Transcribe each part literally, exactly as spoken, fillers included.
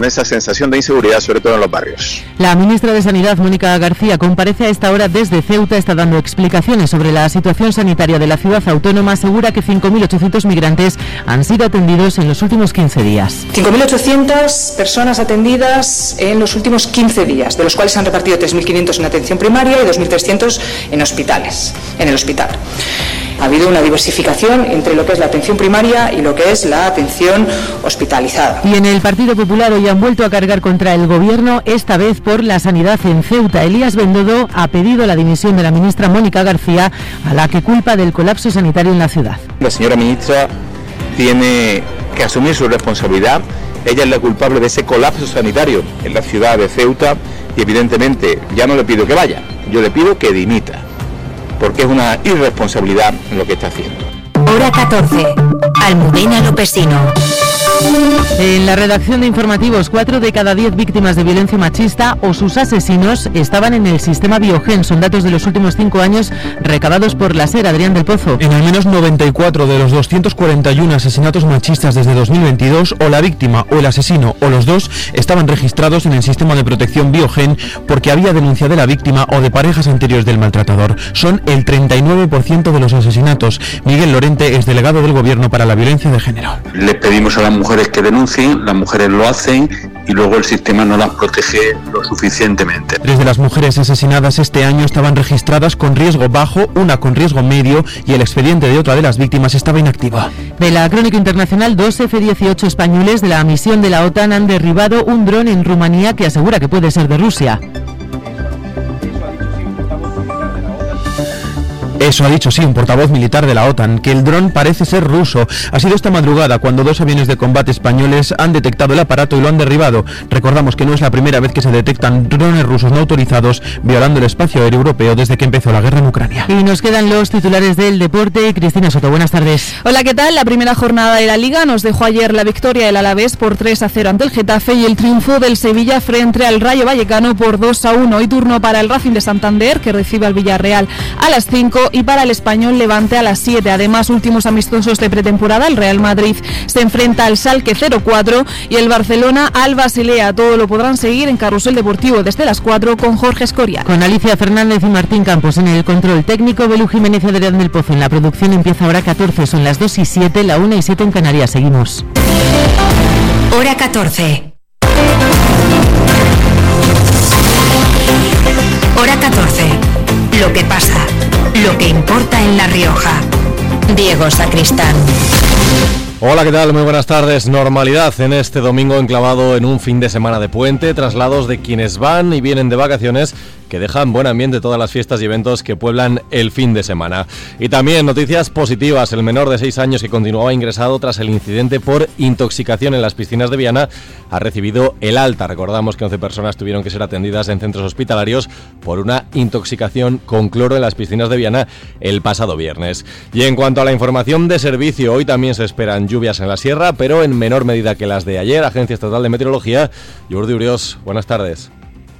esa sensación de inseguridad, sobre todo en los barrios. La ministra de Sanidad, Mónica García, comparece a esta hora desde Ceuta, está dando explicaciones sobre la situación sanitaria de la ciudad autónoma, asegura que cinco mil ochocientos migrantes han sido atendidos en los últimos quince días. cinco mil ochocientas personas atendidas en los últimos quince días, de los cuales se han repartido tres mil quinientos en atención primaria y dos mil trescientos en hospitales, en el hospital. Ha habido una diversificación entre lo que es la atención primaria y lo que es la atención hospitalizada. Y en el Partido Popular hoy han vuelto a cargar contra el Gobierno, esta vez por la sanidad en Ceuta. Elías Bendodo ha pedido la dimisión de la ministra Mónica García, a la que culpa del colapso sanitario en la ciudad. La señora ministra tiene que asumir su responsabilidad. Ella es la culpable de ese colapso sanitario en la ciudad de Ceuta y evidentemente ya no le pido que vaya, yo le pido que dimita, porque es una irresponsabilidad en lo que está haciendo. Hora catorce. Almudena Lopesino. En la redacción de informativos, cuatro de cada diez víctimas de violencia machista o sus asesinos estaban en el sistema Biogen. Son datos de los últimos cinco años recabados por la SER. Adrián del Pozo. En al menos noventa y cuatro de los doscientos cuarenta y uno asesinatos machistas desde dos mil veintidós, o la víctima o el asesino o los dos estaban registrados en el sistema de protección Biogen porque había denuncia de la víctima o de parejas anteriores del maltratador. Son el treinta y nueve por ciento de los asesinatos. Miguel Lorente es delegado del Gobierno para la violencia de género. Le pedimos a las mujeres que denuncien, las mujeres lo hacen y luego el sistema no las protege lo suficientemente. Tres de las mujeres asesinadas este año estaban registradas con riesgo bajo, una con riesgo medio y el expediente de otra de las víctimas estaba inactivo. De la crónica internacional, dos efe dieciocho españoles de la misión de la OTAN han derribado un dron en Rumanía que asegura que puede ser de Rusia. Eso ha dicho, sí, un portavoz militar de la OTAN, que el dron parece ser ruso. Ha sido esta madrugada cuando dos aviones de combate españoles han detectado el aparato y lo han derribado. Recordamos que no es la primera vez que se detectan drones rusos no autorizados violando el espacio aéreo europeo desde que empezó la guerra en Ucrania. Y nos quedan los titulares del deporte. Cristina Soto, buenas tardes. Hola, ¿qué tal? La primera jornada de la Liga nos dejó ayer la victoria del Alavés por tres a cero ante el Getafe y el triunfo del Sevilla frente al Rayo Vallecano por dos a uno. Hoy turno para el Racing de Santander, que recibe al Villarreal a las cinco, y para el Español Levante a las siete. Además, últimos amistosos de pretemporada, el Real Madrid se enfrenta al Schalke cero cuatro y el Barcelona al Basilea. Todo lo podrán seguir en Carrusel Deportivo desde las cuatro con Jorge Escoria. Con Alicia Fernández y Martín Campos en el control técnico, Belú Jiménez y Adrián del Pozo en la producción. Empieza Hora catorce, son las dos y siete, la una y siete en Canarias. Seguimos. Hora catorce. Hora catorce. Lo que pasa, lo que importa en La Rioja. Diego Sacristán. Hola, ¿qué tal? Muy buenas tardes. Normalidad en este domingo enclavado en un fin de semana de puente, traslados de quienes van y vienen de vacaciones que dejan buen ambiente todas las fiestas y eventos que pueblan el fin de semana. Y también noticias positivas. El menor de seis años que continuaba ingresado tras el incidente por intoxicación en las piscinas de Viana ha recibido el alta. Recordamos que once personas tuvieron que ser atendidas en centros hospitalarios por una intoxicación con cloro en las piscinas de Viana el pasado viernes. Y en cuanto a la información de servicio, hoy también se esperan lluvias en la sierra, pero en menor medida que las de ayer. Agencia Estatal de Meteorología. Jordi Uriós, buenas tardes.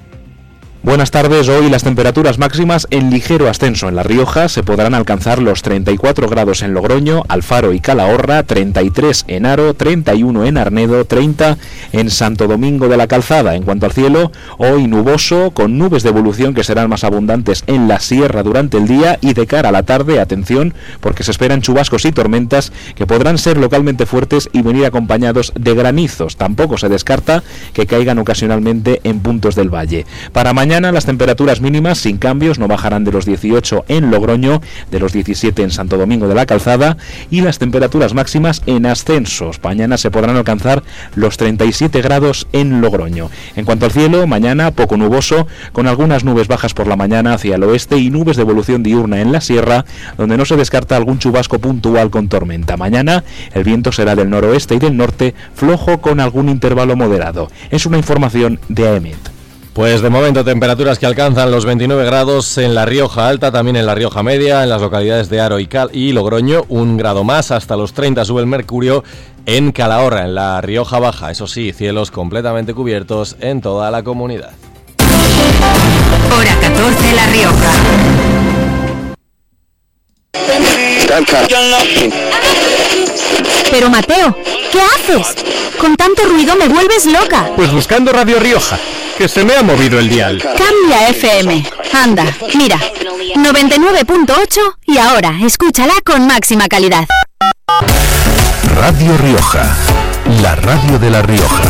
Buenas tardes. Hoy las temperaturas máximas en ligero ascenso en La Rioja. Se podrán alcanzar los treinta y cuatro grados en Logroño, Alfaro y Calahorra, treinta y tres en Haro, treinta y uno en Arnedo, treinta en Santo Domingo de la Calzada. En cuanto al cielo, hoy nuboso, con nubes de evolución que serán más abundantes en la sierra durante el día y de cara a la tarde, atención, porque se esperan chubascos y tormentas que podrán ser localmente fuertes y venir acompañados de granizos. Tampoco se descarta que caigan ocasionalmente en puntos del valle. Para mañana Mañana las temperaturas mínimas sin cambios no bajarán de los dieciocho en Logroño, de los diecisiete en Santo Domingo de la Calzada y las temperaturas máximas en ascensos. Mañana se podrán alcanzar los treinta y siete grados en Logroño. En cuanto al cielo, mañana poco nuboso, con algunas nubes bajas por la mañana hacia el oeste y nubes de evolución diurna en la sierra, donde no se descarta algún chubasco puntual con tormenta. Mañana el viento será del noroeste y del norte, flojo con algún intervalo moderado. Es una información de A E M E T. Pues de momento temperaturas que alcanzan los veintinueve grados en La Rioja Alta, también en La Rioja Media, en las localidades de Haro y, Cal y Logroño, un grado más, hasta los treinta sube el mercurio en Calahorra, en La Rioja Baja. Eso sí, cielos completamente cubiertos en toda la comunidad. Hora catorce, La Rioja. Pero Mateo, ¿qué haces? Con tanto ruido me vuelves loca. Pues buscando Radio Rioja, que se me ha movido el dial. Cambia F M. Anda, mira, noventa y nueve punto ocho y ahora escúchala con máxima calidad. Radio Rioja, la radio de La Rioja.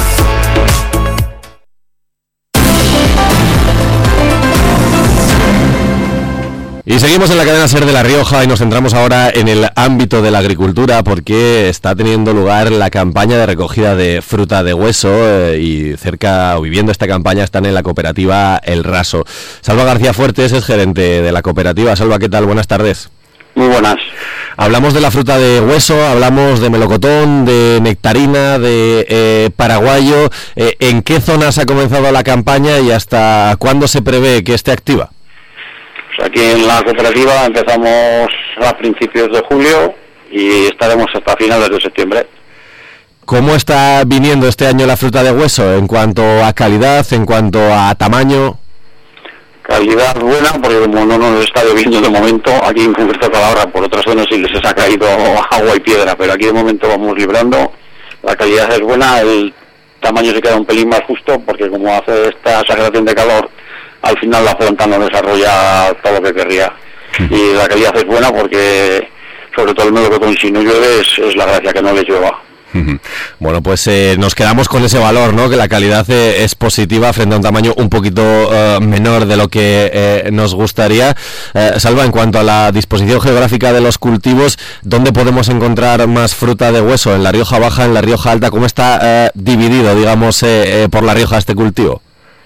Y seguimos en la cadena SER de La Rioja y nos centramos ahora en el ámbito de la agricultura porque está teniendo lugar la campaña de recogida de fruta de hueso eh, y cerca o viviendo esta campaña están en la cooperativa El Raso. Salva García Fuertes es gerente de la cooperativa. Salva, ¿qué tal? Buenas tardes. Muy buenas. Hablamos de la fruta de hueso, hablamos de melocotón, de nectarina, de eh, paraguayo. Eh, ¿En qué zonas ha comenzado la campaña y hasta cuándo se prevé que esté activa? Pues aquí en la cooperativa empezamos a principios de julio y estaremos hasta finales de septiembre. ¿Cómo está viniendo este año la fruta de hueso en cuanto a calidad, en cuanto a tamaño? Calidad buena, porque como no nos está lloviendo de momento, aquí en concreto Calahorra, por otras zonas sí les ha caído agua y piedra, pero aquí de momento vamos librando. La calidad es buena, el tamaño se queda un pelín más justo, porque como hace esta exageración de calor, al final la planta no desarrolla todo lo que querría. Y la calidad es buena porque, sobre todo el melocotón, si no llueve, es, es la gracia que no le llueva. Bueno, pues eh, nos quedamos con ese valor, ¿no? Que la calidad eh, es positiva frente a un tamaño un poquito eh, menor de lo que eh, nos gustaría. Eh, Salva, en cuanto a la disposición geográfica de los cultivos, ¿dónde podemos encontrar más fruta de hueso? ¿En La Rioja Baja, en La Rioja Alta? ¿Cómo está eh, dividido, digamos, eh, eh, por La Rioja este cultivo?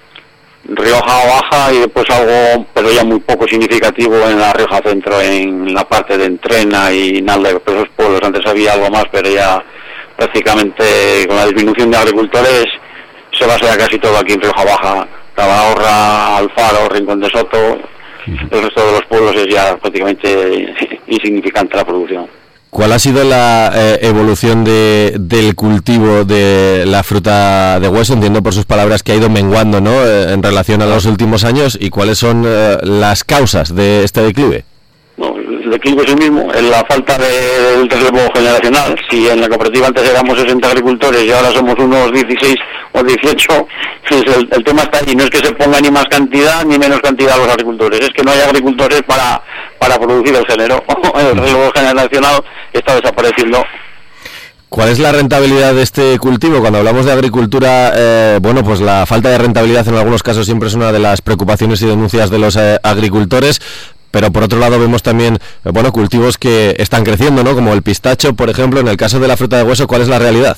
Rioja Baja y después algo, pero ya muy poco significativo en la Rioja Centro, en la parte de Entrena y Nalde, pero esos pueblos antes había algo más, pero ya prácticamente con la disminución de agricultores se basa ya casi todo aquí en Rioja Baja. Calahorra, Alfaro, Rincón de Soto, el resto de los pueblos es ya prácticamente insignificante la producción. ¿Cuál ha sido la eh, evolución de, del cultivo de la fruta de hueso? Entiendo por sus palabras que ha ido menguando, ¿no?, eh, en relación a los últimos años. ¿Y cuáles son eh, las causas de este declive? No, el declive es el mismo, es la falta de, del relevo generacional. Si en la cooperativa antes éramos sesenta agricultores y ahora somos unos dieciséis o dieciocho, pues el, el tema está ahí. No es que se ponga ni más cantidad ni menos cantidad a los agricultores, es que no hay agricultores para, para producir el género. El relevo generacional está desapareciendo. ¿Cuál es la rentabilidad de este cultivo? Cuando hablamos de agricultura, eh, bueno, pues la falta de rentabilidad en algunos casos siempre es una de las preocupaciones y denuncias de los eh, agricultores. Pero por otro lado vemos también, eh, bueno, cultivos que están creciendo, ¿no? Como el pistacho, por ejemplo. En el caso de la fruta de hueso, ¿cuál es la realidad?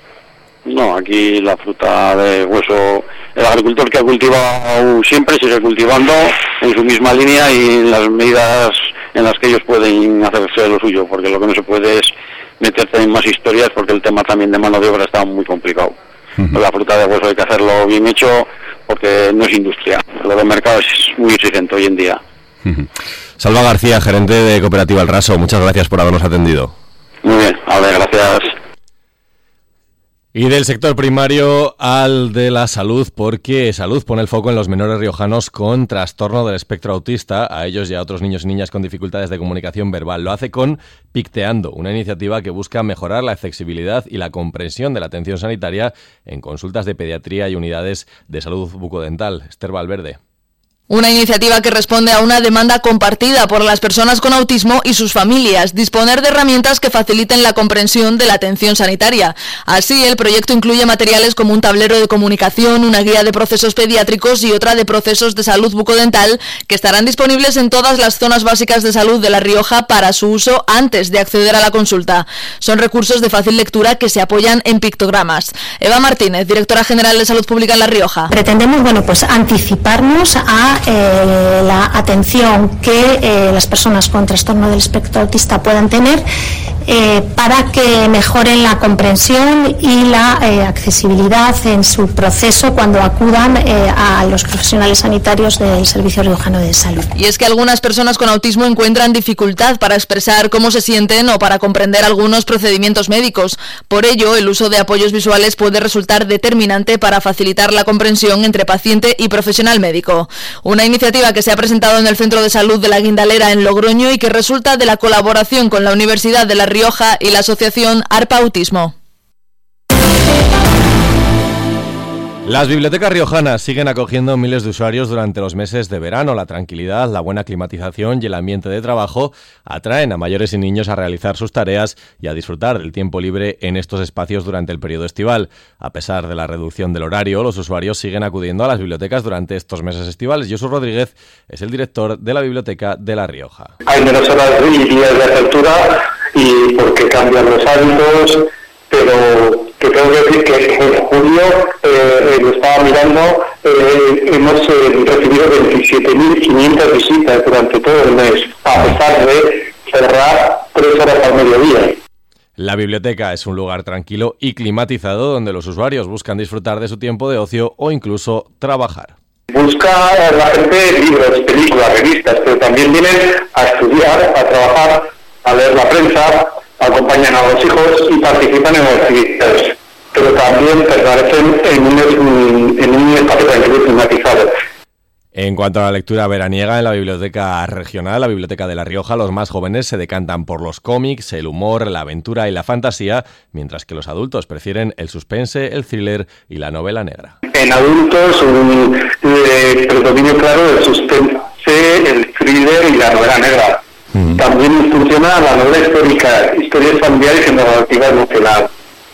No, aquí la fruta de hueso, el agricultor que ha cultivado siempre sigue cultivando en su misma línea y en las medidas en las que ellos pueden hacerse lo suyo, porque lo que no se puede es meterte en más historias, porque el tema también de mano de obra está muy complicado. Uh-huh. La fruta de hueso hay que hacerlo bien hecho, porque no es industria. Lo del mercado es muy exigente hoy en día. Uh-huh. Salva García, gerente de Cooperativa El Raso, muchas gracias por habernos atendido. Muy bien, a ver, gracias. Y del sector primario al de la salud, porque Salud pone el foco en los menores riojanos con trastorno del espectro autista, a ellos y a otros niños y niñas con dificultades de comunicación verbal. Lo hace con Picteando, una iniciativa que busca mejorar la accesibilidad y la comprensión de la atención sanitaria en consultas de pediatría y unidades de salud bucodental. Esther Valverde. Una iniciativa que responde a una demanda compartida por las personas con autismo y sus familias, disponer de herramientas que faciliten la comprensión de la atención sanitaria. Así, el proyecto incluye materiales como un tablero de comunicación, una guía de procesos pediátricos y otra de procesos de salud bucodental que estarán disponibles en todas las zonas básicas de salud de La Rioja para su uso antes de acceder a la consulta. Son recursos de fácil lectura que se apoyan en pictogramas. Eva Martínez, directora general de Salud Pública en La Rioja. Pretendemos, bueno, pues anticiparnos a Eh, la atención que eh, las personas con trastorno del espectro autista puedan tener eh, para que mejoren la comprensión y la eh, accesibilidad en su proceso cuando acudan eh, a los profesionales sanitarios del Servicio Riojano de Salud. Y es que algunas personas con autismo encuentran dificultad para expresar cómo se sienten o para comprender algunos procedimientos médicos. Por ello, el uso de apoyos visuales puede resultar determinante para facilitar la comprensión entre paciente y profesional médico. Una iniciativa que se ha presentado en el Centro de Salud de la Guindalera en Logroño y que resulta de la colaboración con la Universidad de La Rioja y la asociación ARPA Autismo. Las bibliotecas riojanas siguen acogiendo miles de usuarios durante los meses de verano. La tranquilidad, la buena climatización y el ambiente de trabajo atraen a mayores y niños a realizar sus tareas y a disfrutar del tiempo libre en estos espacios durante el periodo estival. A pesar de la reducción del horario, los usuarios siguen acudiendo a las bibliotecas durante estos meses estivales. Jesús Rodríguez es el director de la Biblioteca de La Rioja. Hay menos horas y días de apertura y porque cambian los hábitos, pero que tengo que decir que en julio, eh, lo estaba mirando, eh, hemos eh, recibido veintisiete mil quinientas visitas durante todo el mes, a pesar de cerrar tres horas al mediodía. La biblioteca es un lugar tranquilo y climatizado donde los usuarios buscan disfrutar de su tiempo de ocio o incluso trabajar. Busca la gente libros, películas, revistas, pero también vienen a estudiar, a trabajar, a leer la prensa, acompañan a los hijos y participan en las actividades, pero también permanecen en un, en un espacio tranquilo y climatizado. En cuanto a la lectura veraniega, en la biblioteca regional, la Biblioteca de La Rioja, los más jóvenes se decantan por los cómics, el humor, la aventura y la fantasía, mientras que los adultos prefieren el suspense, el thriller y la novela negra. En adultos, un eh, predominio claro del suspense, el thriller y la novela negra. Mm. También funciona la novela histórica, historias familiares y narrativa emocional.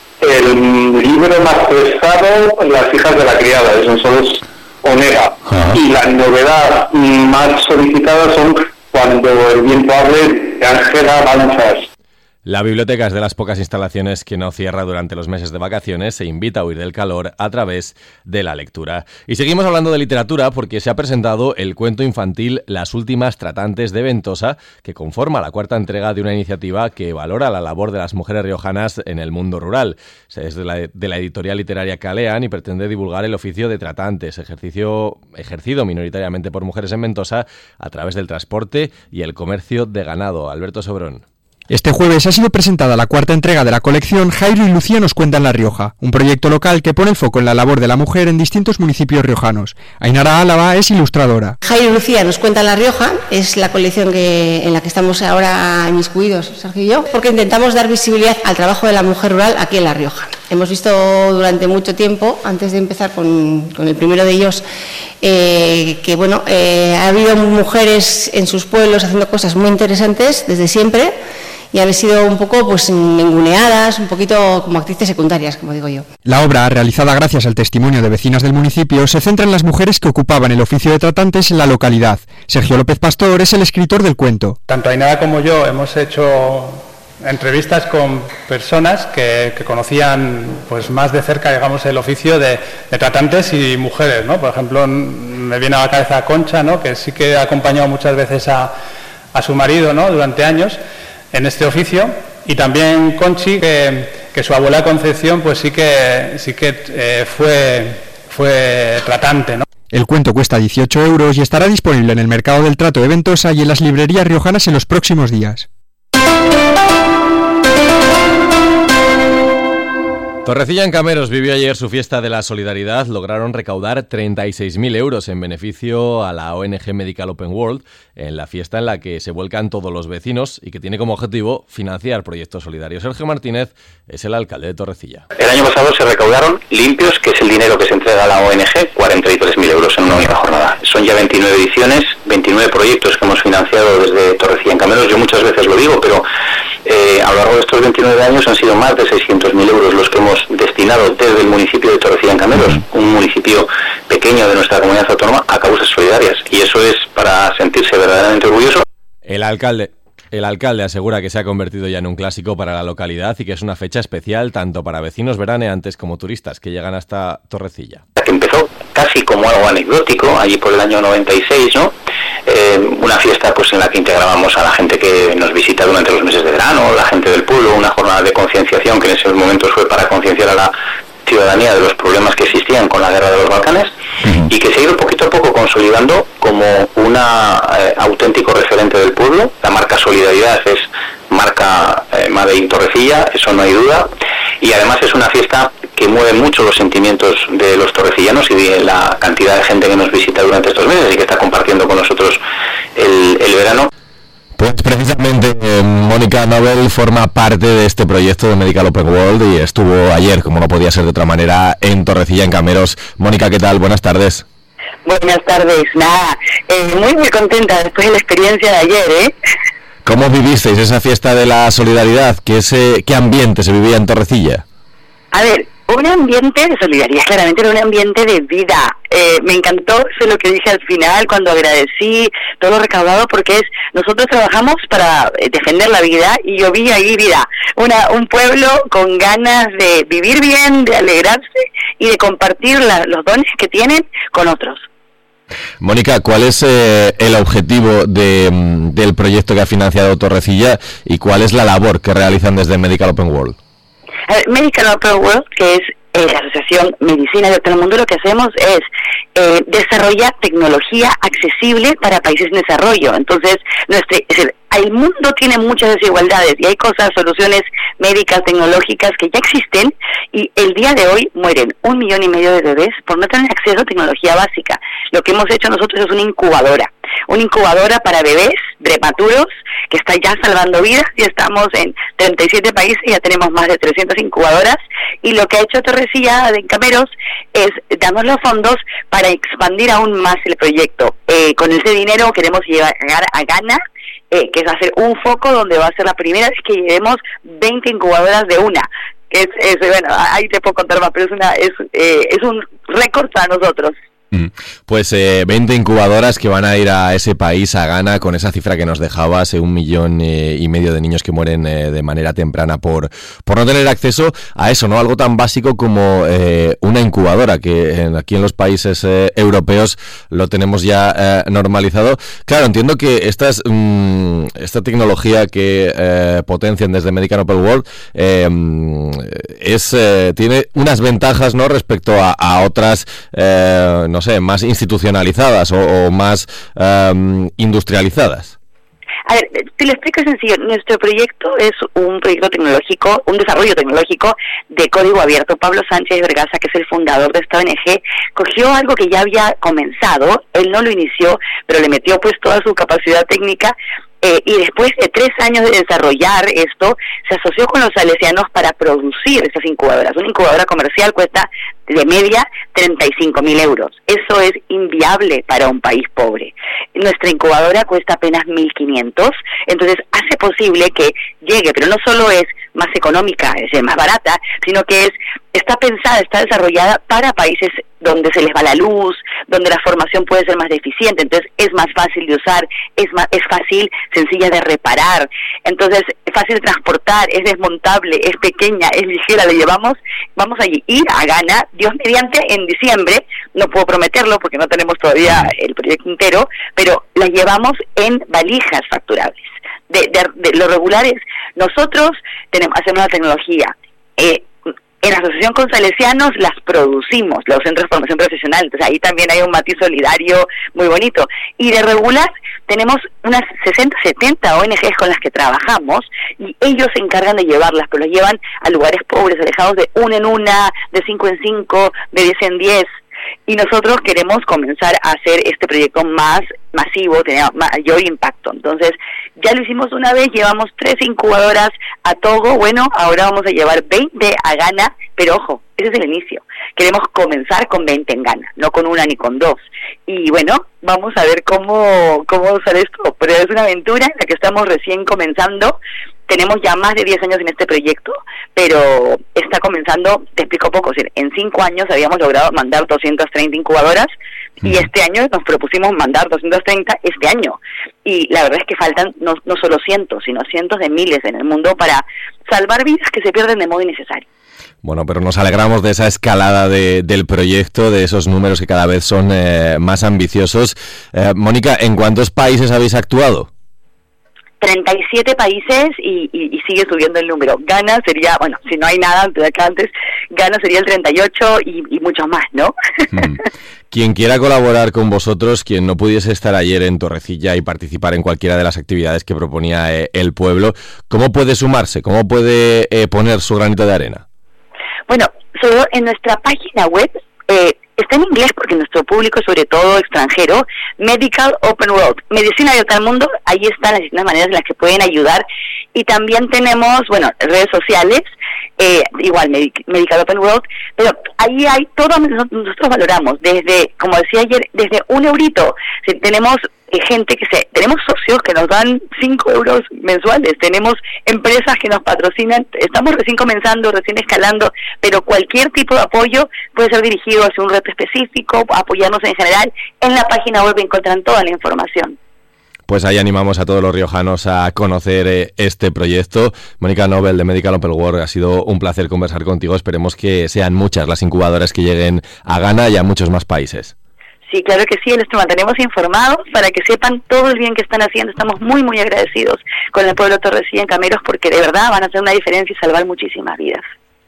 El libro más pesado, Las hijas de la criada, eso son los Onega. Uh-huh. Y la novedad más solicitada son Cuando el viento hable, de Ángela Manzas. La biblioteca es de las pocas instalaciones que no cierra durante los meses de vacaciones. Se invita a huir del calor a través de la lectura. Y seguimos hablando de literatura porque se ha presentado el cuento infantil Las últimas tratantes de Ventosa, que conforma la cuarta entrega de una iniciativa que valora la labor de las mujeres riojanas en el mundo rural. Es de la, de la editorial literaria Calean y pretende divulgar el oficio de tratantes, ejercicio ejercido minoritariamente por mujeres en Ventosa a través del transporte y el comercio de ganado. Alberto Sobrón. Este jueves ha sido presentada la cuarta entrega de la colección Jairo y Lucía nos cuentan La Rioja, un proyecto local que pone el foco en la labor de la mujer en distintos municipios riojanos. Ainara Álava es ilustradora. Jairo y Lucía nos cuentan La Rioja es la colección que, en la que estamos ahora inmiscuidos, Sergio y yo, porque intentamos dar visibilidad al trabajo de la mujer rural aquí en La Rioja. Hemos visto durante mucho tiempo, antes de empezar con, con el primero de ellos, eh, que bueno, eh, ha habido mujeres en sus pueblos haciendo cosas muy interesantes desde siempre, y han sido un poco pues ninguneadas, un poquito como actrices secundarias, como digo yo. La obra, realizada gracias al testimonio de vecinas del municipio, se centra en las mujeres que ocupaban el oficio de tratantes en la localidad. Sergio López Pastor es el escritor del cuento. Tanto Ainara como yo hemos hecho entrevistas con personas que, que conocían pues más de cerca, digamos, el oficio de, de tratantes y mujeres, ¿no? Por ejemplo, me viene a la cabeza Concha, ¿no? Que sí que ha acompañado muchas veces a, a su marido, ¿no? Durante años en este oficio, y también Conchi, que, que su abuela Concepción pues sí que sí que eh, fue fue tratante, ¿no? El cuento cuesta dieciocho euros y estará disponible en el Mercado del Trato de Ventosa y en las librerías riojanas en los próximos días. Torrecilla en Cameros vivió ayer su fiesta de la solidaridad. Lograron recaudar treinta y seis mil euros en beneficio a la O N G Medical Open World en la fiesta en la que se vuelcan todos los vecinos y que tiene como objetivo financiar proyectos solidarios. Sergio Martínez es el alcalde de Torrecilla. El año pasado se recaudaron limpios, que es el dinero que se entrega a la O N G, cuarenta y tres mil euros en una única jornada. Son ya veintinueve ediciones, veintinueve proyectos que hemos financiado desde Torrecilla en Cameros. Yo muchas veces lo digo, pero eh, a lo largo de estos veintinueve años han sido más de seiscientos mil euros los que hemos destinado desde el municipio de Torrecilla en Cameros, un municipio pequeño de nuestra comunidad autónoma, a causas solidarias, y eso es para sentirse verdaderamente orgulloso. El alcalde El alcalde asegura que se ha convertido ya en un clásico para la localidad y que es una fecha especial tanto para vecinos veraneantes como turistas que llegan hasta Torrecilla. Que empezó casi como algo anecdótico, allí por el año noventa y seis, ¿no? Eh, una fiesta pues en la que integrábamos a la gente que nos visita durante los meses de verano, la gente del pueblo, una jornada de concienciación que en esos momentos fue para concienciar a la ciudadanía de los problemas que existían con la guerra de los Balcanes, uh-huh. y que se ha ido poquito a poco consolidando como un eh, auténtico referente del pueblo. La marca Solidaridad es marca eh, Made in Torrecilla, eso no hay duda, y además es una fiesta que mueve mucho los sentimientos de los torrecillanos y de la cantidad de gente que nos visita durante estos meses y que está compartiendo con nosotros el, el verano. Pues precisamente eh, Mónica Nobel forma parte de este proyecto de Medical Open World y estuvo ayer, como no podía ser de otra manera, en Torrecilla, en Cameros. Mónica, ¿qué tal? Buenas tardes. Buenas tardes. Nada, eh, muy muy contenta después de la experiencia de ayer, ¿eh? ¿Cómo vivisteis esa fiesta de la solidaridad? ¿Qué, se, qué ambiente se vivía en Torrecilla? A ver, un ambiente de solidaridad, claramente era un ambiente de vida. Eh, me encantó eso lo que dije al final cuando agradecí todo lo recaudado, porque es nosotros trabajamos para eh, defender la vida y yo vi ahí vida, una un pueblo con ganas de vivir bien, de alegrarse y de compartir la, los dones que tienen con otros. Mónica, ¿cuál es eh, el objetivo de, del proyecto que ha financiado Torrecilla y cuál es la labor que realizan desde Medical Open World? A ver, Medical Open World, que es eh, la Asociación Medicina de todo el Mundo, lo que hacemos es eh, desarrollar tecnología accesible para países en desarrollo. Entonces, nuestro, es decir, el mundo tiene muchas desigualdades y hay cosas, soluciones médicas, tecnológicas que ya existen y el día de hoy mueren un millón y medio de bebés por no tener acceso a tecnología básica. Lo que hemos hecho nosotros es una incubadora, una incubadora para bebés prematuros que está ya salvando vidas. Ya estamos en treinta y siete países, ya tenemos más de trescientas incubadoras y lo que ha hecho Torrecilla de Cameros es darnos los fondos para expandir aún más el proyecto. Eh, con ese dinero queremos llegar a Ghana, eh, que es hacer un foco donde va a ser la primera vez que llevemos veinte incubadoras de una. Que es, es bueno, ahí te puedo contar más, pero es una es eh, es un récord para nosotros. Pues eh, veinte incubadoras que van a ir a ese país, a Ghana, con esa cifra que nos dejabas, eh, un millón eh, y medio de niños que mueren eh, de manera temprana por, por no tener acceso a eso, ¿no? Algo tan básico como eh, una incubadora, que en, aquí en los países eh, europeos lo tenemos ya eh, normalizado. Claro, entiendo que estas, mm, esta tecnología que eh, potencian desde Medical Open World eh, es, eh, tiene unas ventajas, ¿no?, respecto a, a otras, eh, no sé, más institucionalizadas o, o más um, industrializadas. A ver, te lo explico sencillo. Nuestro proyecto es un proyecto tecnológico, un desarrollo tecnológico de código abierto. Pablo Sánchez Vergasa, que es el fundador de esta O N G, cogió algo que ya había comenzado, él no lo inició, pero le metió pues toda su capacidad técnica. Eh, y después de tres años de desarrollar esto, se asoció con los salesianos para producir estas incubadoras. Una incubadora comercial cuesta de media treinta y cinco mil euros. Eso es inviable para un país pobre. Nuestra incubadora cuesta apenas mil quinientos, entonces hace posible que llegue, pero no solo es más económica, es decir, más barata, sino que es está pensada, está desarrollada para países donde se les va la luz, donde la formación puede ser más deficiente, entonces es más fácil de usar, es más, es fácil, sencilla de reparar, entonces es fácil de transportar, es desmontable, es pequeña, es ligera, le llevamos, vamos a ir a Ghana, Dios mediante, en diciembre, no puedo prometerlo porque no tenemos todavía el proyecto entero, pero la llevamos en valijas facturables. De, de, de lo regular es, nosotros tenemos, hacemos la tecnología, eh, en asociación con salesianos las producimos, los centros de formación profesional, entonces ahí también hay un matiz solidario muy bonito. Y de regular tenemos unas sesenta, setenta O N Ges con las que trabajamos y ellos se encargan de llevarlas, pero las llevan a lugares pobres, alejados de una en una, de cinco en cinco, de diez en diez. Y nosotros queremos comenzar a hacer este proyecto más masivo, tener mayor impacto. Entonces, ya lo hicimos una vez, llevamos tres incubadoras a Togo, bueno, ahora vamos a llevar veinte a Ghana, pero ojo, ese es el inicio. Queremos comenzar con veinte en Ghana, no con una ni con dos. Y bueno, vamos a ver cómo, cómo sale esto, pero es una aventura en la que estamos recién comenzando. Tenemos ya más de diez años en este proyecto, pero está comenzando, te explico poco, en cinco años habíamos logrado mandar doscientas treinta incubadoras y este año nos propusimos mandar doscientas treinta este año. Y la verdad es que faltan no, no solo cientos, sino cientos de miles en el mundo para salvar vidas que se pierden de modo innecesario. Bueno, pero nos alegramos de esa escalada de, del proyecto, de esos números que cada vez son eh, más ambiciosos. Eh, Mónica, ¿en cuántos países habéis actuado? treinta y siete países y, y, y sigue subiendo el número. Ghana sería, bueno, si no hay nada antes de acá antes, Ghana sería el treinta y ocho y, y muchos más, ¿no? Mm. Quien quiera colaborar con vosotros, quien no pudiese estar ayer en Torrecilla y participar en cualquiera de las actividades que proponía eh, el pueblo, ¿cómo puede sumarse? ¿Cómo puede eh, poner su granito de arena? Bueno, solo en nuestra página web, eh, está en inglés porque nuestro público, sobre todo extranjero, Medical Open World, Medicina Abierta al Mundo, ahí están las distintas maneras en las que pueden ayudar. Y también tenemos, bueno, redes sociales, eh, igual Medic- Medical Open World, pero ahí hay todo, nosotros valoramos, desde, como decía ayer, desde un eurito, si tenemos eh, gente que se, tenemos socios que nos dan cinco euros mensuales, tenemos empresas que nos patrocinan, estamos recién comenzando, recién escalando, pero cualquier tipo de apoyo puede ser dirigido hacia un reto específico, apoyarnos en general. En la página web encuentran toda la información. Pues ahí animamos a todos los riojanos a conocer eh, este proyecto. Mónica Nobel de Medical Open World, ha sido un placer conversar contigo. Esperemos que sean muchas las incubadoras que lleguen a Ghana y a muchos más países. Sí, claro que sí, les mantenemos informados para que sepan todo el bien que están haciendo. Estamos muy, muy agradecidos con el pueblo torresí en Cameros porque de verdad van a hacer una diferencia y salvar muchísimas vidas.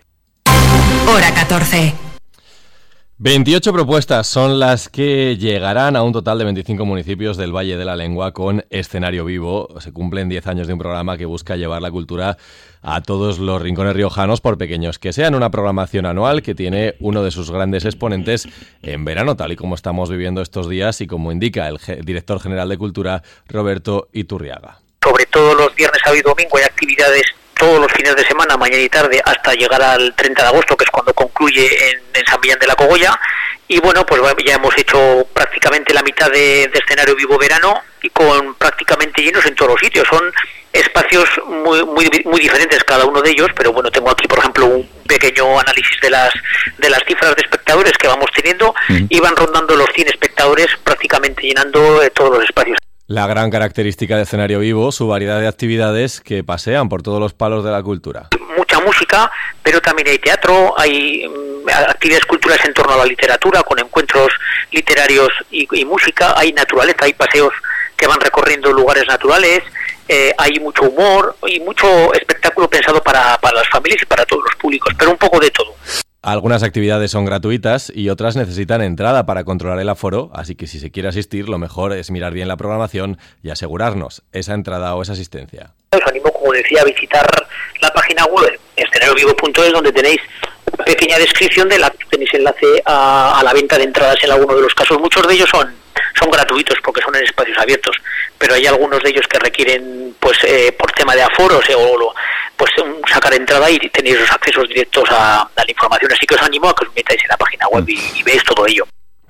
Hora catorce. veintiocho propuestas son las que llegarán a un total de veinticinco municipios del Valle de la Lengua con escenario vivo. Se cumplen diez años de un programa que busca llevar la cultura a todos los rincones riojanos, por pequeños que sean. Una programación anual que tiene uno de sus grandes exponentes en verano, tal y como estamos viviendo estos días y como indica el ge- director general de Cultura, Roberto Iturriaga. Sobre todo los viernes, sábado y domingo hay actividades todos los fines de semana, mañana y tarde, hasta llegar al treinta de agosto, que es cuando concluye en, en San Millán de la Cogolla. Y bueno, pues ya hemos hecho prácticamente la mitad de, de escenario vivo verano y con prácticamente llenos en todos los sitios. Son espacios muy, muy, muy diferentes cada uno de ellos, pero bueno, tengo aquí, por ejemplo, un pequeño análisis de las de las cifras de espectadores que vamos teniendo. Mm. Y van rondando los cien espectadores, prácticamente llenando eh, todos los espacios. La gran característica de escenario vivo, su variedad de actividades que pasean por todos los palos de la cultura. Mucha música, pero también hay teatro, hay um, actividades culturales en torno a la literatura, con encuentros literarios y, y música, hay naturaleza, hay paseos que van recorriendo lugares naturales, eh, hay mucho humor y mucho espectáculo pensado para, para las familias y para todos los públicos, pero un poco de todo. Algunas actividades son gratuitas y otras necesitan entrada para controlar el aforo, así que si se quiere asistir, lo mejor es mirar bien la programación y asegurarnos esa entrada o esa asistencia. Os animo, como decía, a visitar la página web escenario vivo punto es, donde tenéis una pequeña descripción de la tenéis enlace a, a la venta de entradas en alguno de los casos. Muchos de ellos son son gratuitos porque son en espacios abiertos, pero hay algunos de ellos que requieren, pues eh, por tema de aforos eh, o lo, pues un, sacar entrada y tenéis los accesos directos a, a la información. Así que os animo a que os metáis en la página web y, y veáis todo ello.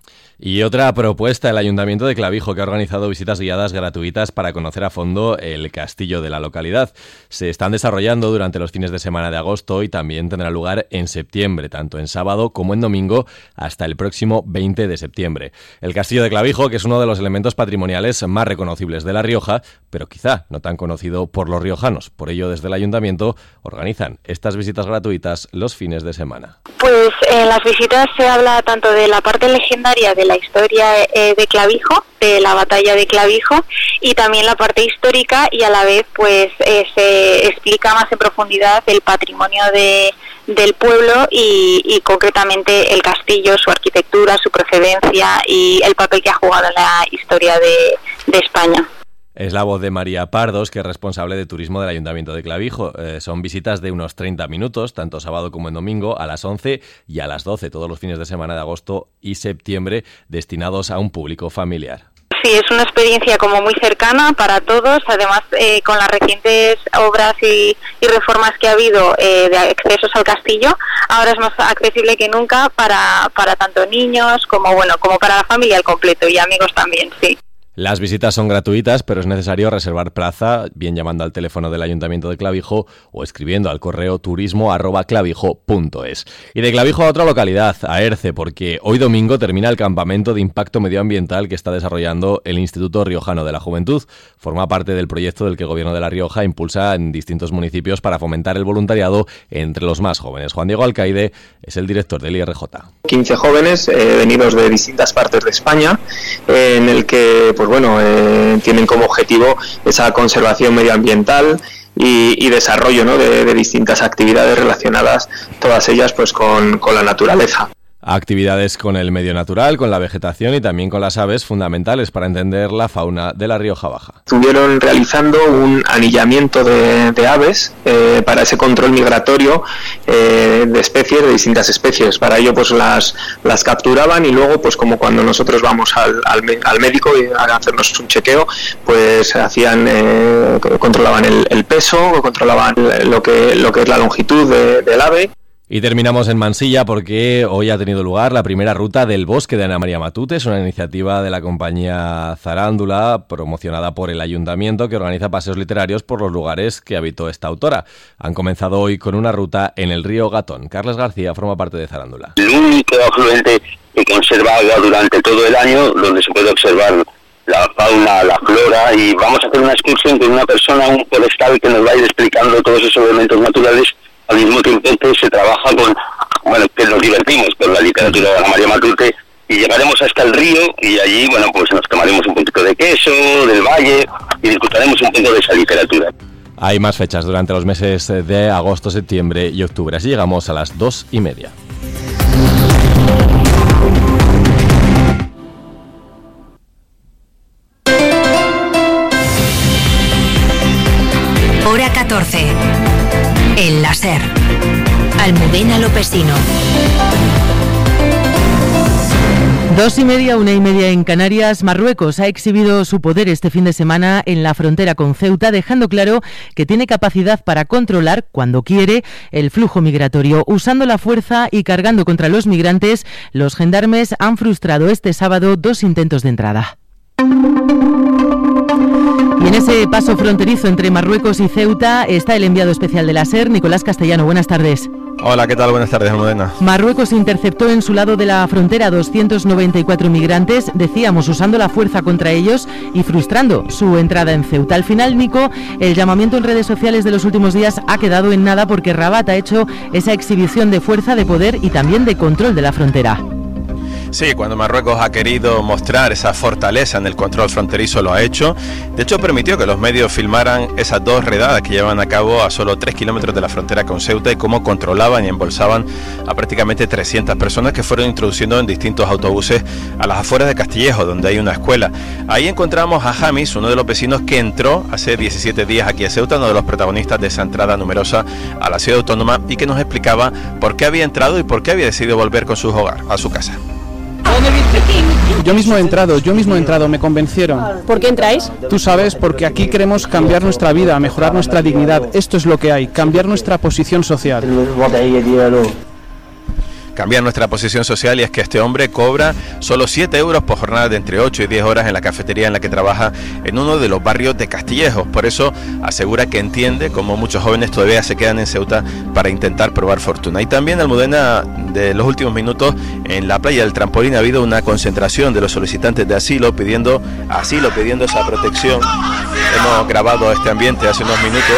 Y otra propuesta, el Ayuntamiento de Clavijo, que ha organizado visitas guiadas gratuitas para conocer a fondo el castillo de la localidad. Se están desarrollando durante los fines de semana de agosto y también tendrá lugar en septiembre, tanto en sábado como en domingo, hasta el próximo veinte de septiembre. El castillo de Clavijo, que es uno de los elementos patrimoniales más reconocibles de La Rioja, pero quizá no tan conocido por los riojanos. Por ello, desde el Ayuntamiento organizan estas visitas gratuitas los fines de semana. Pues en las visitas se habla tanto de la parte legendaria de la historia eh, de Clavijo, de la batalla de Clavijo, y también la parte histórica, y a la vez pues eh, se explica más en profundidad el patrimonio de, del pueblo y, y concretamente el castillo, su arquitectura, su procedencia y el papel que ha jugado en la historia de, de España. Es la voz de María Pardos, que es responsable de turismo del Ayuntamiento de Clavijo. Eh, son visitas de unos treinta minutos, tanto sábado como en domingo, a las once y a las doce, todos los fines de semana de agosto y septiembre, destinados a un público familiar. Sí, es una experiencia como muy cercana para todos, además eh, con las recientes obras y, y reformas que ha habido eh, de accesos al castillo, ahora es más accesible que nunca para, para tanto niños como, bueno, como para la familia al completo y amigos también, sí. Las visitas son gratuitas, pero es necesario reservar plaza, bien llamando al teléfono del Ayuntamiento de Clavijo o escribiendo al correo turismo arroba clavijo punto es. Y de Clavijo a otra localidad, a Erce, porque hoy domingo termina el campamento de impacto medioambiental que está desarrollando el Instituto Riojano de la Juventud. Forma parte del proyecto del que el Gobierno de La Rioja impulsa en distintos municipios para fomentar el voluntariado entre los más jóvenes. Juan Diego Alcaide es el director del I R J. quince jóvenes eh, venidos de distintas partes de España, eh, en el que pues bueno, eh, tienen como objetivo esa conservación medioambiental y, y desarrollo, ¿no?, de, de distintas actividades relacionadas, todas ellas pues con, con la naturaleza. Actividades con el medio natural, con la vegetación y también con las aves, fundamentales para entender la fauna de la Rioja Baja. Estuvieron realizando un anillamiento de, de aves eh, para ese control migratorio eh, de especies, de distintas especies. Para ello pues las, las capturaban y luego pues como cuando nosotros vamos al, al, al médico y a hacernos un chequeo, pues hacían eh, controlaban el, el peso, controlaban lo que, lo que es la longitud de, del ave. Y terminamos en Mansilla porque hoy ha tenido lugar la primera ruta del bosque de Ana María Matute. Es una iniciativa de la compañía Zarándula, promocionada por el ayuntamiento, que organiza paseos literarios por los lugares que habitó esta autora. Han comenzado hoy con una ruta en el río Gatón. Carles García forma parte de Zarándula. El único afluente que conserva agua durante todo el año, donde se puede observar la fauna, la flora, y vamos a hacer una excursión con una persona, un forestal, que nos va a ir explicando todos esos elementos naturales. Al mismo tiempo que se trabaja con, bueno, que nos divertimos con la literatura de Ana María Matute, y llegaremos hasta el río y allí, bueno, pues nos tomaremos un poquito de queso, del valle, y disfrutaremos un poco de esa literatura. Hay más fechas durante los meses de agosto, septiembre y octubre. Así llegamos a las dos y media. Hora catorce. El láser. Almudena Lopesino. Dos y media, una y media en Canarias. Marruecos ha exhibido su poder este fin de semana en la frontera con Ceuta, dejando claro que tiene capacidad para controlar, cuando quiere, el flujo migratorio. Usando la fuerza y cargando contra los migrantes, los gendarmes han frustrado este sábado dos intentos de entrada. Y en ese paso fronterizo entre Marruecos y Ceuta está el enviado especial de la SER, Nicolás Castellano. Buenas tardes. Hola, ¿qué tal? Buenas tardes, Almudena. Marruecos interceptó en su lado de la frontera doscientos noventa y cuatro migrantes, decíamos, usando la fuerza contra ellos y frustrando su entrada en Ceuta. Al final, Nico, el llamamiento en redes sociales de los últimos días ha quedado en nada porque Rabat ha hecho esa exhibición de fuerza, de poder y también de control de la frontera. Sí, cuando Marruecos ha querido mostrar esa fortaleza en el control fronterizo lo ha hecho. De hecho, permitió que los medios filmaran esas dos redadas que llevan a cabo a solo tres kilómetros de la frontera con Ceuta y cómo controlaban y embolsaban a prácticamente trescientas personas que fueron introduciendo en distintos autobuses a las afueras de Castillejo, donde hay una escuela. Ahí encontramos a Jamis, uno de los vecinos que entró hace diecisiete días aquí a Ceuta, uno de los protagonistas de esa entrada numerosa a la ciudad autónoma, y que nos explicaba por qué había entrado y por qué había decidido volver con su hogar, a su casa. Yo mismo he entrado, yo mismo he entrado, me convencieron. ¿Por qué entráis? Tú sabes, porque aquí queremos cambiar nuestra vida, mejorar nuestra dignidad. Esto es lo que hay, cambiar nuestra posición social. Cambiar nuestra posición social, y es que este hombre cobra solo siete euros por jornada de entre ocho y diez horas en la cafetería en la que trabaja en uno de los barrios de Castillejo. Por eso asegura que entiende cómo muchos jóvenes todavía se quedan en Ceuta para intentar probar fortuna. Y también, Almudena, de los últimos minutos en la playa del Trampolín ha habido una concentración de los solicitantes de asilo pidiendo asilo, pidiendo esa protección. Hemos grabado este ambiente hace unos minutos,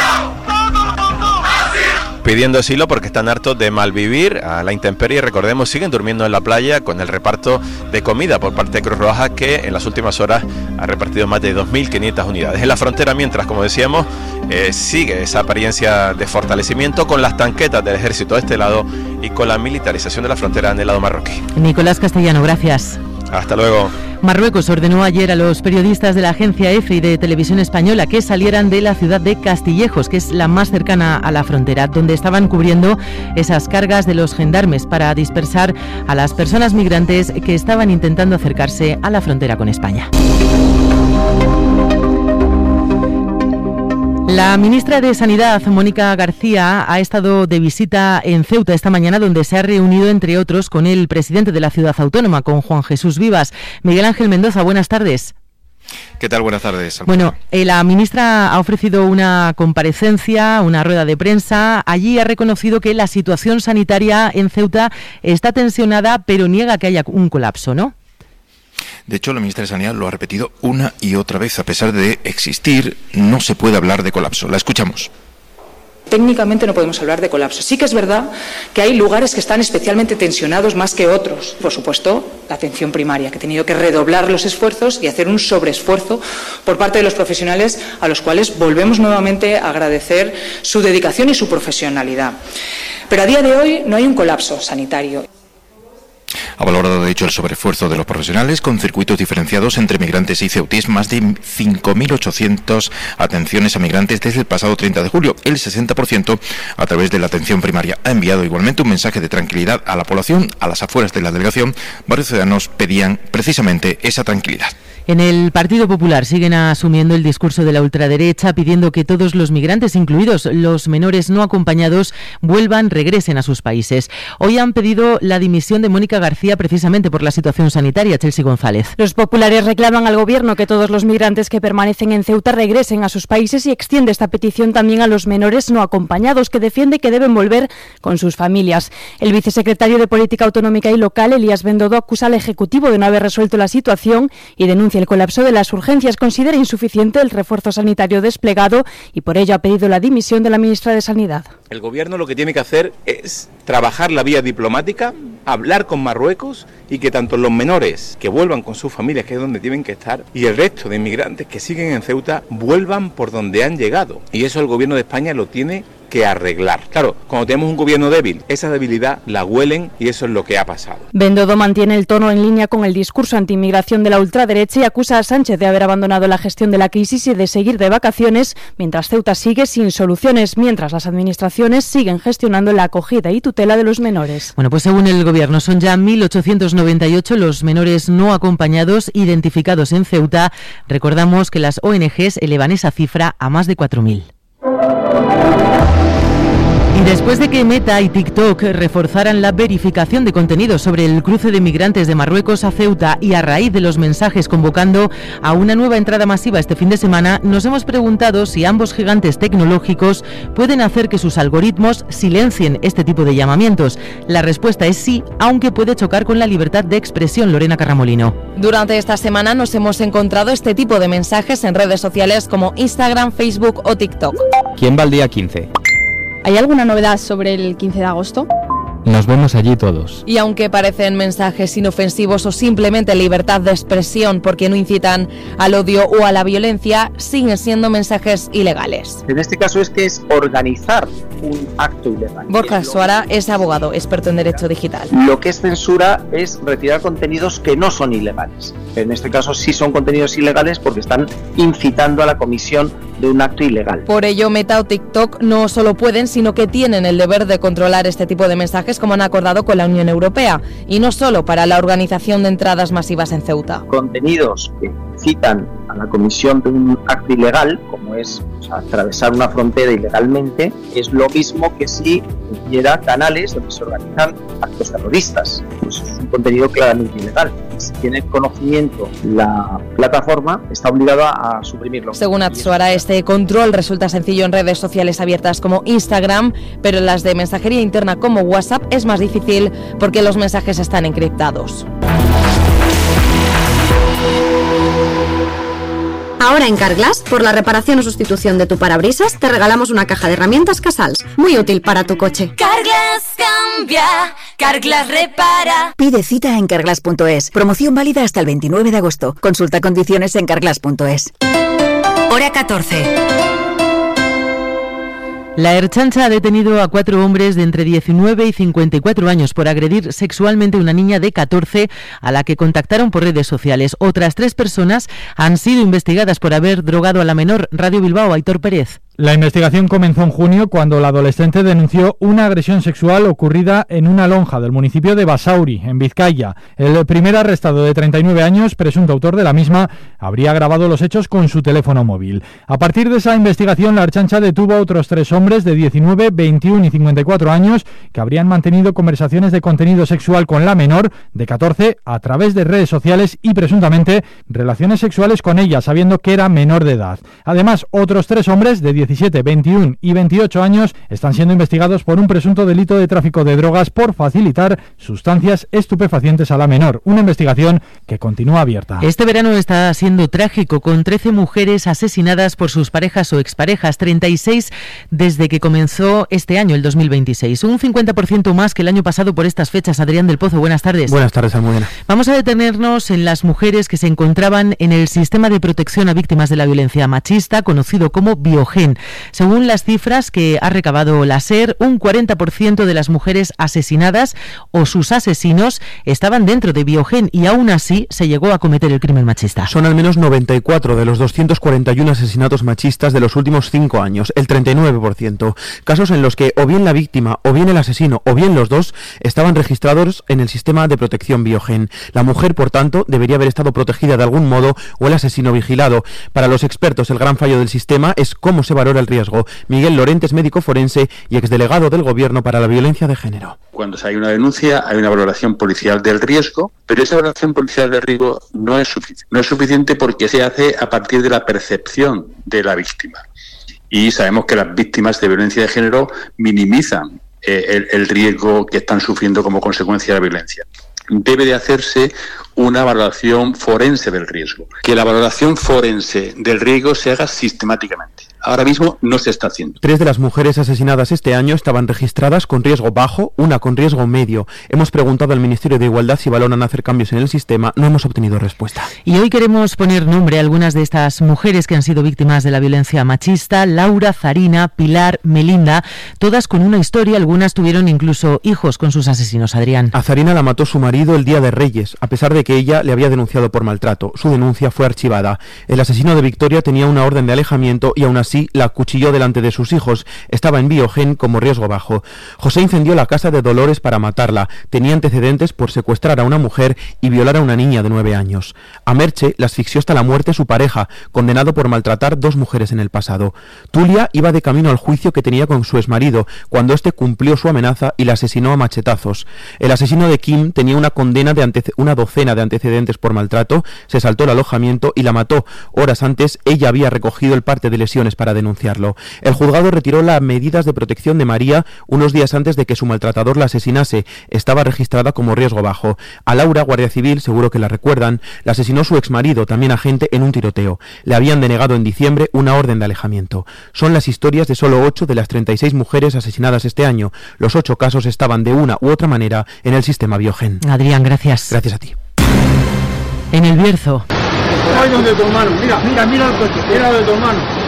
pidiendo asilo porque están hartos de malvivir a la intemperie. Recordemos, siguen durmiendo en la playa con el reparto de comida por parte de Cruz Roja, que en las últimas horas ha repartido más de dos mil quinientas unidades. En la frontera, mientras, como decíamos, eh, sigue esa apariencia de fortalecimiento con las tanquetas del ejército de este lado y con la militarización de la frontera en el lado marroquí. Nicolás Castellano, gracias. Hasta luego. Marruecos ordenó ayer a los periodistas de la agencia EFE y de Televisión Española que salieran de la ciudad de Castillejos, que es la más cercana a la frontera, donde estaban cubriendo esas cargas de los gendarmes para dispersar a las personas migrantes que estaban intentando acercarse a la frontera con España. La ministra de Sanidad, Mónica García, ha estado de visita en Ceuta esta mañana, donde se ha reunido, entre otros, con el presidente de la ciudad autónoma, con Juan Jesús Vivas. Miguel Ángel Mendoza, buenas tardes. ¿Qué tal? Buenas tardes. Bueno, eh, la ministra ha ofrecido una comparecencia, una rueda de prensa. Allí ha reconocido que la situación sanitaria en Ceuta está tensionada, pero niega que haya un colapso, ¿no? De hecho, la ministra de Sanidad lo ha repetido una y otra vez. A pesar de existir, no se puede hablar de colapso. La escuchamos. Técnicamente no podemos hablar de colapso. Sí que es verdad que hay lugares que están especialmente tensionados más que otros. Por supuesto, la atención primaria, que ha tenido que redoblar los esfuerzos y hacer un sobreesfuerzo por parte de los profesionales, a los cuales volvemos nuevamente a agradecer su dedicación y su profesionalidad. Pero a día de hoy no hay un colapso sanitario. Ha valorado de hecho el sobreesfuerzo de los profesionales con circuitos diferenciados entre migrantes y ceutíes, más de cinco mil ochocientas atenciones a migrantes desde el pasado treinta de julio, el sesenta por ciento a través de la atención primaria. Ha enviado igualmente un mensaje de tranquilidad a la población. A las afueras de la delegación, varios ciudadanos pedían precisamente esa tranquilidad. En el Partido Popular siguen asumiendo el discurso de la ultraderecha, pidiendo que todos los migrantes, incluidos los menores no acompañados, vuelvan, regresen a sus países. Hoy han pedido la dimisión de Mónica García precisamente por la situación sanitaria. Chelsea González. Los populares reclaman al Gobierno que todos los migrantes que permanecen en Ceuta regresen a sus países y extiende esta petición también a los menores no acompañados, que defiende que deben volver con sus familias. El vicesecretario de Política Autonómica y Local, Elías Bendodo, acusa al Ejecutivo de no haber resuelto la situación y denuncia el colapso de las urgencias. Considera insuficiente el refuerzo sanitario desplegado y por ello ha pedido la dimisión de la ministra de Sanidad. El Gobierno lo que tiene que hacer es trabajar la vía diplomática, hablar con Marruecos y que tanto los menores que vuelvan con sus familias, que es donde tienen que estar, y el resto de inmigrantes que siguen en Ceuta vuelvan por donde han llegado. Y eso el Gobierno de España lo tiene que arreglar. Claro, cuando tenemos un gobierno débil, esa debilidad la huelen y eso es lo que ha pasado. Bendodo mantiene el tono en línea con el discurso antiinmigración de la ultraderecha y acusa a Sánchez de haber abandonado la gestión de la crisis y de seguir de vacaciones, mientras Ceuta sigue sin soluciones, mientras las administraciones siguen gestionando la acogida y tutela de los menores. Bueno, pues según el Gobierno son ya mil ochocientos noventa y ocho los menores no acompañados identificados en Ceuta. Recordamos que las O N Ges elevan esa cifra a más de cuatro mil. Y después de que Meta y TikTok reforzaran la verificación de contenidos sobre el cruce de migrantes de Marruecos a Ceuta y a raíz de los mensajes convocando a una nueva entrada masiva este fin de semana, nos hemos preguntado si ambos gigantes tecnológicos pueden hacer que sus algoritmos silencien este tipo de llamamientos. La respuesta es sí, aunque puede chocar con la libertad de expresión. Lorena Carramolino. Durante esta semana nos hemos encontrado este tipo de mensajes en redes sociales como Instagram, Facebook o TikTok. ¿Quién va al día quince? ¿Hay alguna novedad sobre el quince de agosto? Nos vemos allí todos. Y aunque parecen mensajes inofensivos o simplemente libertad de expresión porque no incitan al odio o a la violencia, siguen siendo mensajes ilegales. En este caso es que es organizar un acto ilegal. Borja Suara es abogado, experto en derecho digital. Lo que es censura es retirar contenidos que no son ilegales. En este caso sí son contenidos ilegales porque están incitando a la comisión de un acto ilegal. Por ello, Meta o TikTok no solo pueden, sino que tienen el deber de controlar este tipo de mensajes, como han acordado con la Unión Europea, y no solo para la organización de entradas masivas en Ceuta. Contenidos que incitan a la comisión de un acto ilegal, como es o sea, atravesar una frontera ilegalmente, es lo mismo que si hubiera canales donde se organizan actos terroristas. Pues es un contenido claramente ilegal. Si tiene conocimiento la plataforma, está obligada a suprimirlo. Según Atsuara, este control resulta sencillo en redes sociales abiertas como Instagram, pero en las de mensajería interna como WhatsApp es más difícil porque los mensajes están encriptados. Ahora en Carglass, por la reparación o sustitución de tu parabrisas, te regalamos una caja de herramientas Casals, muy útil para tu coche. Carglass cambia, Carglass repara. Pide cita en carglass punto es. Promoción válida hasta el veintinueve de agosto. Consulta condiciones en carglass punto es. Hora catorce. La Ertzaintza ha detenido a cuatro hombres de entre diecinueve y cincuenta y cuatro años por agredir sexualmente a una niña de catorce a la que contactaron por redes sociales. Otras tres personas han sido investigadas por haber drogado a la menor. Radio Bilbao, Aitor Pérez. La investigación comenzó en junio cuando la adolescente denunció una agresión sexual ocurrida en una lonja del municipio de Basauri, en Vizcaya. El primer arrestado, de treinta y nueve años, presunto autor de la misma, habría grabado los hechos con su teléfono móvil. A partir de esa investigación, la Ertzaintza detuvo a otros tres hombres de diecinueve, veintiuno y cincuenta y cuatro años que habrían mantenido conversaciones de contenido sexual con la menor de catorce a través de redes sociales y presuntamente relaciones sexuales con ella, sabiendo que era menor de edad. Además, otros tres hombres de diecisiete, veintiuno y veintiocho años están siendo investigados por un presunto delito de tráfico de drogas por facilitar sustancias estupefacientes a la menor. Una investigación que continúa abierta. Este verano está siendo trágico, con trece mujeres asesinadas por sus parejas o exparejas, treinta y seis desde que comenzó este año, el dos mil veintiséis. Un cincuenta por ciento más que el año pasado por estas fechas. Adrián del Pozo, buenas tardes. Buenas tardes, Almudena. Vamos a detenernos en las mujeres que se encontraban en el sistema de protección a víctimas de la violencia machista, conocido como Biogen. Según las cifras que ha recabado la SER, un cuarenta por ciento de las mujeres asesinadas o sus asesinos estaban dentro de Biogen y aún así se llegó a cometer el crimen machista. Son al menos noventa y cuatro de los doscientos cuarenta y uno asesinatos machistas de los últimos cinco años, el treinta y nueve por ciento. Casos en los que o bien la víctima, o bien el asesino, o bien los dos estaban registrados en el sistema de protección Biogen. La mujer, por tanto, debería haber estado protegida de algún modo o el asesino vigilado. Para los expertos, el gran fallo del sistema es cómo se valora el riesgo. Miguel Lorente es médico forense y exdelegado del Gobierno para la violencia de género. Cuando hay una denuncia, hay una valoración policial del riesgo, pero esa valoración policial del riesgo no es suficiente. No es suficiente porque se hace a partir de la percepción de la víctima. Y sabemos que las víctimas de violencia de género minimizan eh, el, el riesgo que están sufriendo como consecuencia de la violencia. Debe de hacerse una valoración forense del riesgo. Que la valoración forense del riesgo se haga sistemáticamente. Ahora mismo no se está haciendo. Tres de las mujeres asesinadas este año estaban registradas con riesgo bajo, una con riesgo medio. Hemos preguntado al Ministerio de Igualdad si valoran hacer cambios en el sistema. No hemos obtenido respuesta. Y hoy queremos poner nombre a algunas de estas mujeres que han sido víctimas de la violencia machista: Laura, Zarina, Pilar, Melinda, todas con una historia. Algunas tuvieron incluso hijos con sus asesinos. Adrián. A Zarina la mató su marido el día de Reyes, a pesar de que ella le había denunciado por maltrato. Su denuncia fue archivada. El asesino de Victoria tenía una orden de alejamiento y aún así la acuchilló delante de sus hijos. Estaba en Biogen como riesgo bajo. José incendió la casa de Dolores para matarla. Tenía antecedentes por secuestrar a una mujer y violar a una niña de nueve años. A Merche la asfixió hasta la muerte su pareja, condenado por maltratar dos mujeres en el pasado. Tulia iba de camino al juicio que tenía con su exmarido, cuando éste cumplió su amenaza y la asesinó a machetazos. El asesino de Kim tenía una condena de antece- una docena de antecedentes por maltrato, se saltó el alojamiento y la mató. Horas antes, ella había recogido el parte de lesiones para denunciarlo. El juzgado retiró las medidas de protección de María unos días antes de que su maltratador la asesinase. Estaba registrada como riesgo bajo. A Laura, guardia civil, seguro que la recuerdan, la asesinó su exmarido, también agente, en un tiroteo. Le habían denegado en diciembre una orden de alejamiento. Son las historias de solo ocho de las treinta y seis mujeres asesinadas este año. Los ocho casos estaban de una u otra manera en el sistema Biogen. Adrián, gracias. Gracias a ti. En el Bierzo. Ay, donde tu hermano. Mira, mira, mira el coche. Mira de tu hermano.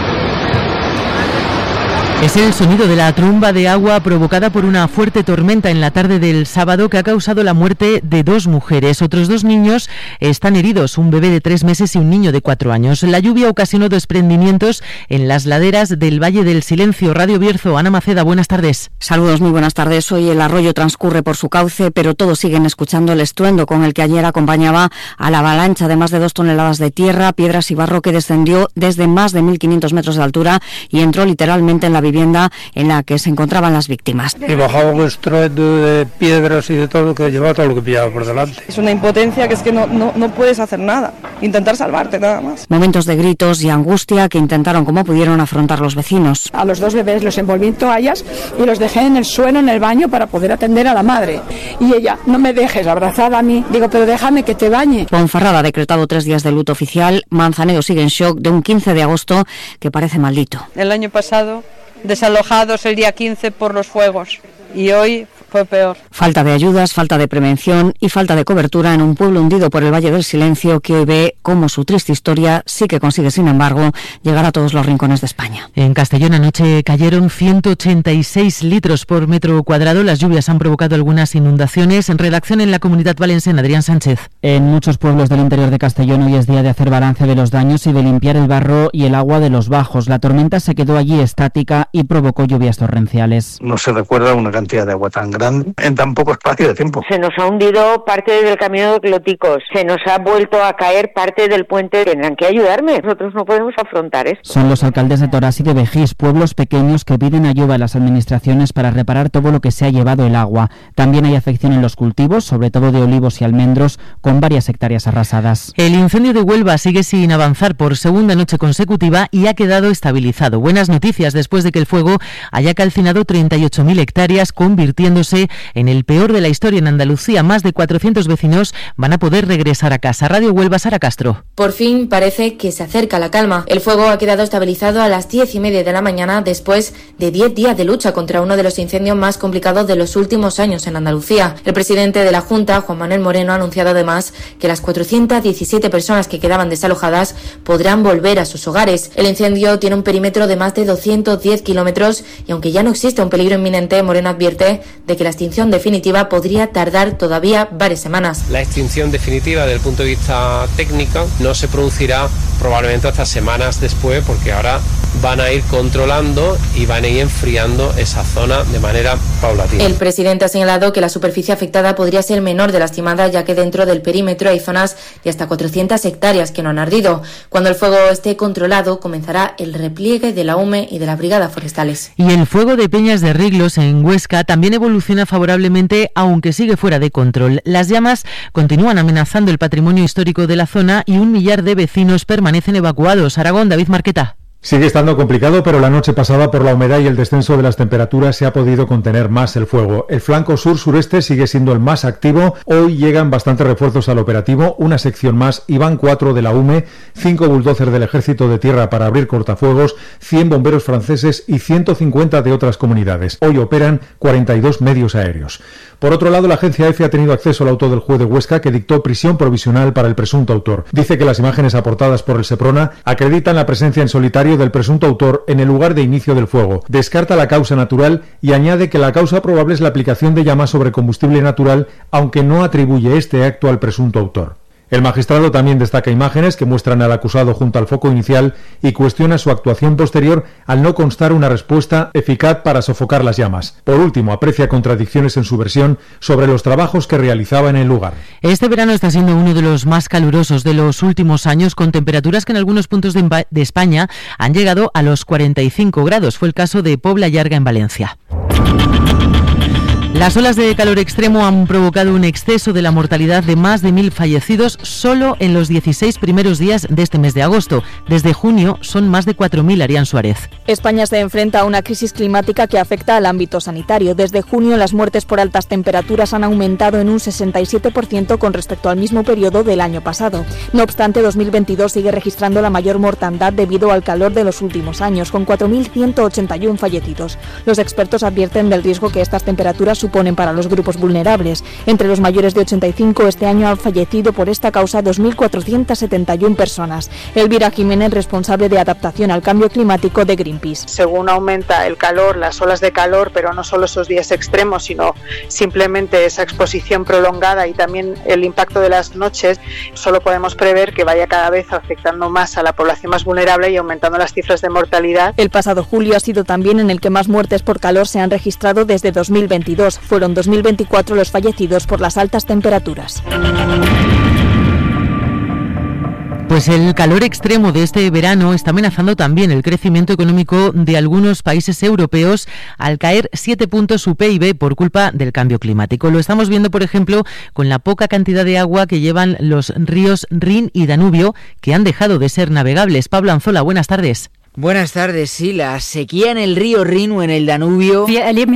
Es el sonido de la tromba de agua provocada por una fuerte tormenta en la tarde del sábado que ha causado la muerte de dos mujeres. Otros dos niños están heridos, un bebé de tres meses y un niño de cuatro años. La lluvia ocasionó desprendimientos en las laderas del Valle del Silencio. Radio Bierzo, Ana Maceda, buenas tardes. Saludos, muy buenas tardes. Hoy el arroyo transcurre por su cauce, pero todos siguen escuchando el estruendo con el que ayer acompañaba a la avalancha de más de dos toneladas de tierra, piedras y barro que descendió desde más de mil quinientos metros de altura y entró literalmente en la vivienda en la que se encontraban las víctimas. Y bajaba un estruendo de piedras y de todo, que llevaba todo lo que pillaba por delante. Es una impotencia que es que no, no, no puedes hacer nada, intentar salvarte nada más. Momentos de gritos y angustia que intentaron como pudieron afrontar los vecinos. A los dos bebés los envolví en toallas y los dejé en el suelo, en el baño, para poder atender a la madre. Y ella, no me dejes, abrazada a mí. Digo, pero déjame que te bañe. Ponferrada ha decretado tres días de luto oficial. Manzanero sigue en shock de un quince de agosto que parece maldito. El año pasado desalojados el día quince por los fuegos y hoy fue peor. Falta de ayudas, falta de prevención y falta de cobertura en un pueblo hundido por el Valle del Silencio que hoy ve cómo su triste historia sí que consigue, sin embargo, llegar a todos los rincones de España. En Castellón anoche cayeron ciento ochenta y seis litros por metro cuadrado. Las lluvias han provocado algunas inundaciones. En redacción en la Comunidad Valenciana, Adrián Sánchez. En muchos pueblos del interior de Castellón hoy es día de hacer balance de los daños y de limpiar el barro y el agua de los bajos. La tormenta se quedó allí estática y provocó lluvias torrenciales. No se recuerda una cantidad de agua tan grande en tan poco espacio de tiempo. Se nos ha hundido parte del camino de Cloticos, se nos ha vuelto a caer parte del puente. Tendrán que ayudarme, nosotros no podemos afrontar esto. Son los alcaldes de Torás y de Vejís, pueblos pequeños que piden ayuda a las administraciones para reparar todo lo que se ha llevado el agua. También hay afección en los cultivos, sobre todo de olivos y almendros, con varias hectáreas arrasadas. El incendio de Huelva sigue sin avanzar por segunda noche consecutiva y ha quedado estabilizado. Buenas noticias después de que el fuego haya calcinado treinta y ocho mil hectáreas, convirtiéndose convirtiéndose en el peor de la historia en Andalucía. Más de cuatrocientos vecinos van a poder regresar a casa. Radio Huelva, Sara Castro. Por fin parece que se acerca la calma. El fuego ha quedado estabilizado a las diez y media de la mañana después de diez días de lucha contra uno de los incendios más complicados de los últimos años en Andalucía. El presidente de la Junta, Juan Manuel Moreno, ha anunciado además que las cuatrocientas diecisiete personas que quedaban desalojadas podrán volver a sus hogares. El incendio tiene un perímetro de más de doscientos diez kilómetros y aunque ya no existe un peligro inminente, Moreno advierte de que la extinción definitiva podría tardar todavía varias semanas. La extinción definitiva desde el punto de vista técnico no se producirá probablemente hasta semanas después, porque ahora van a ir controlando y van a ir enfriando esa zona de manera paulatina. El presidente ha señalado que la superficie afectada podría ser menor de la estimada, ya que dentro del perímetro hay zonas de hasta cuatrocientas hectáreas que no han ardido. Cuando el fuego esté controlado, comenzará el repliegue de la U M E y de las brigadas forestales. Y el fuego de Peñas de Riglos en Huesca también evoluciona favorablemente, aunque sigue fuera de control. Las llamas continúan amenazando el patrimonio histórico de la zona y un millar de vecinos permanecen evacuados. Aragón, David Marqueta. Sigue estando complicado, pero la noche pasada, por la humedad y el descenso de las temperaturas, se ha podido contener más el fuego. El flanco sur-sureste sigue siendo el más activo. Hoy llegan bastantes refuerzos al operativo, una sección más, y van cuatro de la U M E, cinco bulldozers del Ejército de Tierra para abrir cortafuegos, cien bomberos franceses y ciento cincuenta de otras comunidades. Hoy operan cuarenta y dos medios aéreos. Por otro lado, la agencia EFE ha tenido acceso al auto del juez de Huesca, que dictó prisión provisional para el presunto autor. Dice que las imágenes aportadas por el Seprona acreditan la presencia en solitario del presunto autor en el lugar de inicio del fuego. Descarta la causa natural y añade que la causa probable es la aplicación de llamas sobre combustible natural, aunque no atribuye este acto al presunto autor. El magistrado también destaca imágenes que muestran al acusado junto al foco inicial y cuestiona su actuación posterior al no constar una respuesta eficaz para sofocar las llamas. Por último, aprecia contradicciones en su versión sobre los trabajos que realizaba en el lugar. Este verano está siendo uno de los más calurosos de los últimos años, con temperaturas que en algunos puntos de, de España han llegado a los cuarenta y cinco grados. Fue el caso de Pobla Llarga en Valencia. Las olas de calor extremo han provocado un exceso de la mortalidad de más de mil fallecidos solo en los dieciséis primeros días de este mes de agosto. Desde junio son más de cuatro mil, Arián Suárez. España se enfrenta a una crisis climática que afecta al ámbito sanitario. Desde junio las muertes por altas temperaturas han aumentado en un sesenta y siete por ciento con respecto al mismo periodo del año pasado. No obstante, dos mil veintidós sigue registrando la mayor mortandad debido al calor de los últimos años, con cuatro mil ciento ochenta y uno fallecidos. Los expertos advierten del riesgo que estas temperaturas suponen para los grupos vulnerables. Entre los mayores de ochenta y cinco, este año han fallecido por esta causa dos mil cuatrocientas setenta y una personas. Elvira Jiménez, responsable de adaptación al cambio climático de Greenpeace. Según aumenta el calor, las olas de calor, pero no solo esos días extremos, sino simplemente esa exposición prolongada y también el impacto de las noches, solo podemos prever que vaya cada vez afectando más a la población más vulnerable y aumentando las cifras de mortalidad. El pasado julio ha sido también en el que más muertes por calor se han registrado desde dos mil veintidós. Fueron dos mil veinticuatro los fallecidos por las altas temperaturas. Pues el calor extremo de este verano está amenazando también el crecimiento económico de algunos países europeos al caer siete puntos su P I B por culpa del cambio climático. Lo estamos viendo, por ejemplo, con la poca cantidad de agua que llevan los ríos Rin y Danubio, que han dejado de ser navegables. Pablo Anzola, buenas tardes. Buenas tardes, sí, la sequía en el río Rin o en el Danubio.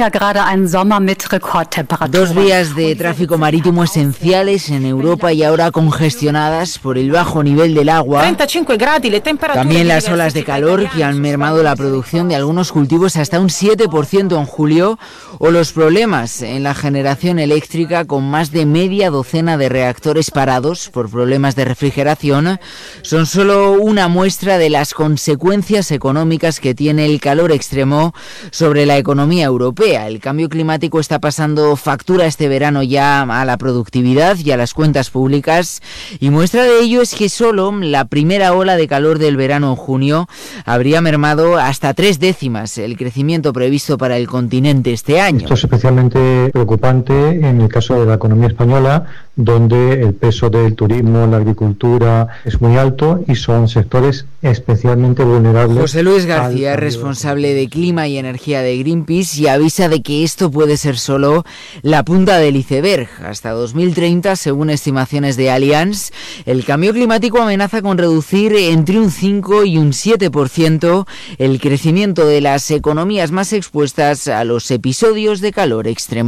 Dos vías de tráfico marítimo esenciales en Europa y ahora congestionadas por el bajo nivel del agua. También las olas de calor que han mermado la producción de algunos cultivos hasta un siete por ciento en julio, o los problemas en la generación eléctrica con más de media docena de reactores parados por problemas de refrigeración, son solo una muestra de las consecuencias económicas que tiene el calor extremo sobre la economía europea. El cambio climático está pasando factura este verano ya a la productividad y a las cuentas públicas, y muestra de ello es que solo la primera ola de calor del verano en junio habría mermado hasta tres décimas el crecimiento previsto para el continente este año. Esto es especialmente preocupante en el caso de la economía española, donde el peso del turismo, la agricultura es muy alto y son sectores especialmente vulnerables. José Luis García es responsable de Clima y Energía de Greenpeace y avisa de que esto puede ser solo la punta del iceberg. Hasta dos mil treinta, según estimaciones de Allianz, el cambio climático amenaza con reducir entre un cinco y un siete por ciento el crecimiento de las economías más expuestas a los episodios de calor extremo.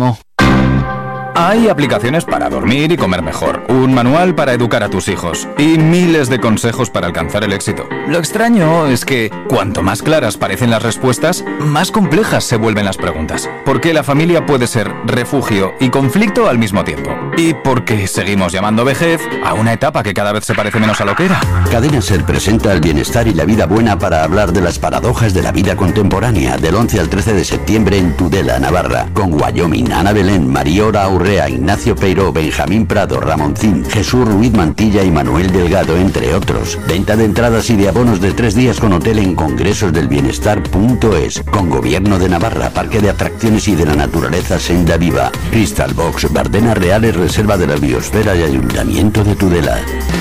Hay aplicaciones para dormir y comer mejor, un manual para educar a tus hijos y miles de consejos para alcanzar el éxito. Lo extraño es que cuanto más claras parecen las respuestas, más complejas se vuelven las preguntas. Porque la familia puede ser refugio y conflicto al mismo tiempo. Y porque seguimos llamando vejez a una etapa que cada vez se parece menos a lo que era. Cadena Ser presenta el bienestar y la vida buena para hablar de las paradojas de la vida contemporánea del once al trece de septiembre en Tudela, Navarra, con Wyoming, Ana Belén, Mariora Urrea, Ignacio Peiró, Benjamín Prado, Ramoncín, Jesús Ruiz Mantilla y Manuel Delgado, entre otros. Venta de entradas y de abonos de tres días con hotel en congresosdelbienestar punto es, con Gobierno de Navarra, Parque de Atracciones y de la Naturaleza Senda Viva, Crystal Box, Bardenas Reales, Reserva de la Biosfera y Ayuntamiento de Tudela.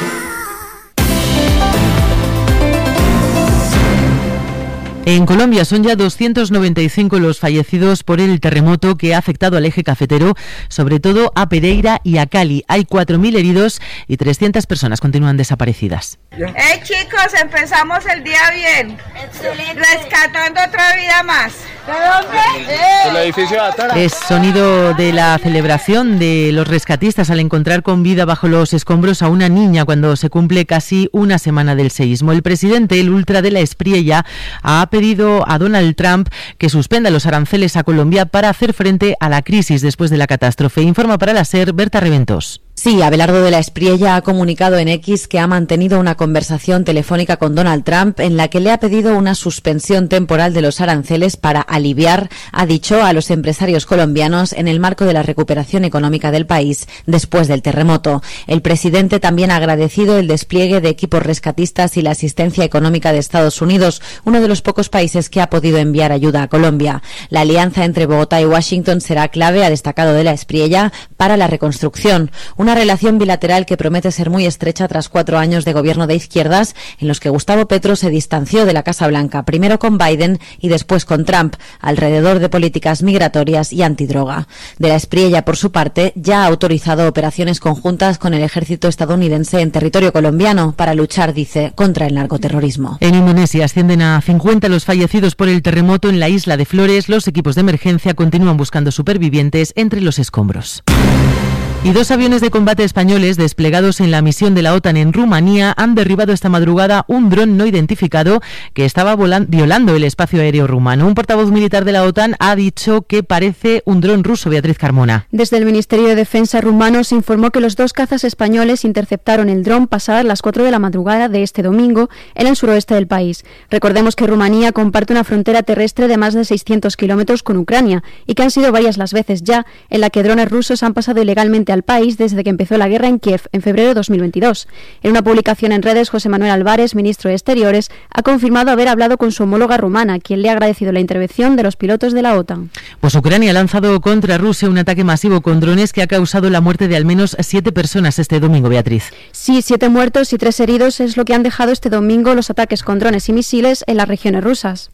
En Colombia son ya doscientos noventa y cinco los fallecidos por el terremoto que ha afectado al eje cafetero, sobre todo a Pereira y a Cali. Hay cuatro mil heridos y trescientas personas continúan desaparecidas. ¡Hey chicos! Empezamos el día bien. Excelente. Rescatando otra vida más. ¿De dónde? ¡Eh! El edificio de Atara. Es sonido de la celebración de los rescatistas al encontrar con vida bajo los escombros a una niña cuando se cumple casi una semana del seísmo. El presidente, el ultra de la Espriella, ha pedido a Donald Trump que suspenda los aranceles a Colombia para hacer frente a la crisis después de la catástrofe. Informa para la SER Berta Reventos. Sí, Abelardo de la Espriella ha comunicado en X que ha mantenido una conversación telefónica con Donald Trump en la que le ha pedido una suspensión temporal de los aranceles para aliviar, ha dicho, a los empresarios colombianos en el marco de la recuperación económica del país después del terremoto. El presidente también ha agradecido el despliegue de equipos rescatistas y la asistencia económica de Estados Unidos, uno de los pocos países que ha podido enviar ayuda a Colombia. La alianza entre Bogotá y Washington será clave, ha destacado de la Espriella, para la reconstrucción. Una relación bilateral que promete ser muy estrecha tras cuatro años de gobierno de izquierdas en los que Gustavo Petro se distanció de la Casa Blanca, primero con Biden y después con Trump, alrededor de políticas migratorias y antidroga. De la Espriella, por su parte, ya ha autorizado operaciones conjuntas con el ejército estadounidense en territorio colombiano para luchar, dice, contra el narcoterrorismo. En Indonesia ascienden a cincuenta los fallecidos por el terremoto en la isla de Flores. Los equipos de emergencia continúan buscando supervivientes entre los escombros. Y dos aviones de combate españoles desplegados en la misión de la OTAN en Rumanía han derribado esta madrugada un dron no identificado que estaba volan- violando el espacio aéreo rumano. Un portavoz militar de la OTAN ha dicho que parece un dron ruso. Beatriz Carmona. Desde el Ministerio de Defensa rumano se informó que los dos cazas españoles interceptaron el dron pasadas las cuatro de la madrugada de este domingo en el suroeste del país. Recordemos que Rumanía comparte una frontera terrestre de más de seiscientos kilómetros con Ucrania y que han sido varias las veces ya en la que drones rusos han pasado ilegalmente al país desde que empezó la guerra en Kiev en febrero de dos mil veintidós. En una publicación en redes, José Manuel Álvarez, ministro de Exteriores, ha confirmado haber hablado con su homóloga rumana, quien le ha agradecido la intervención de los pilotos de la OTAN. Pues Ucrania ha lanzado contra Rusia un ataque masivo con drones que ha causado la muerte de al menos siete personas este domingo, Beatriz. Sí, siete muertos y tres heridos es lo que han dejado este domingo los ataques con drones y misiles en las regiones rusas.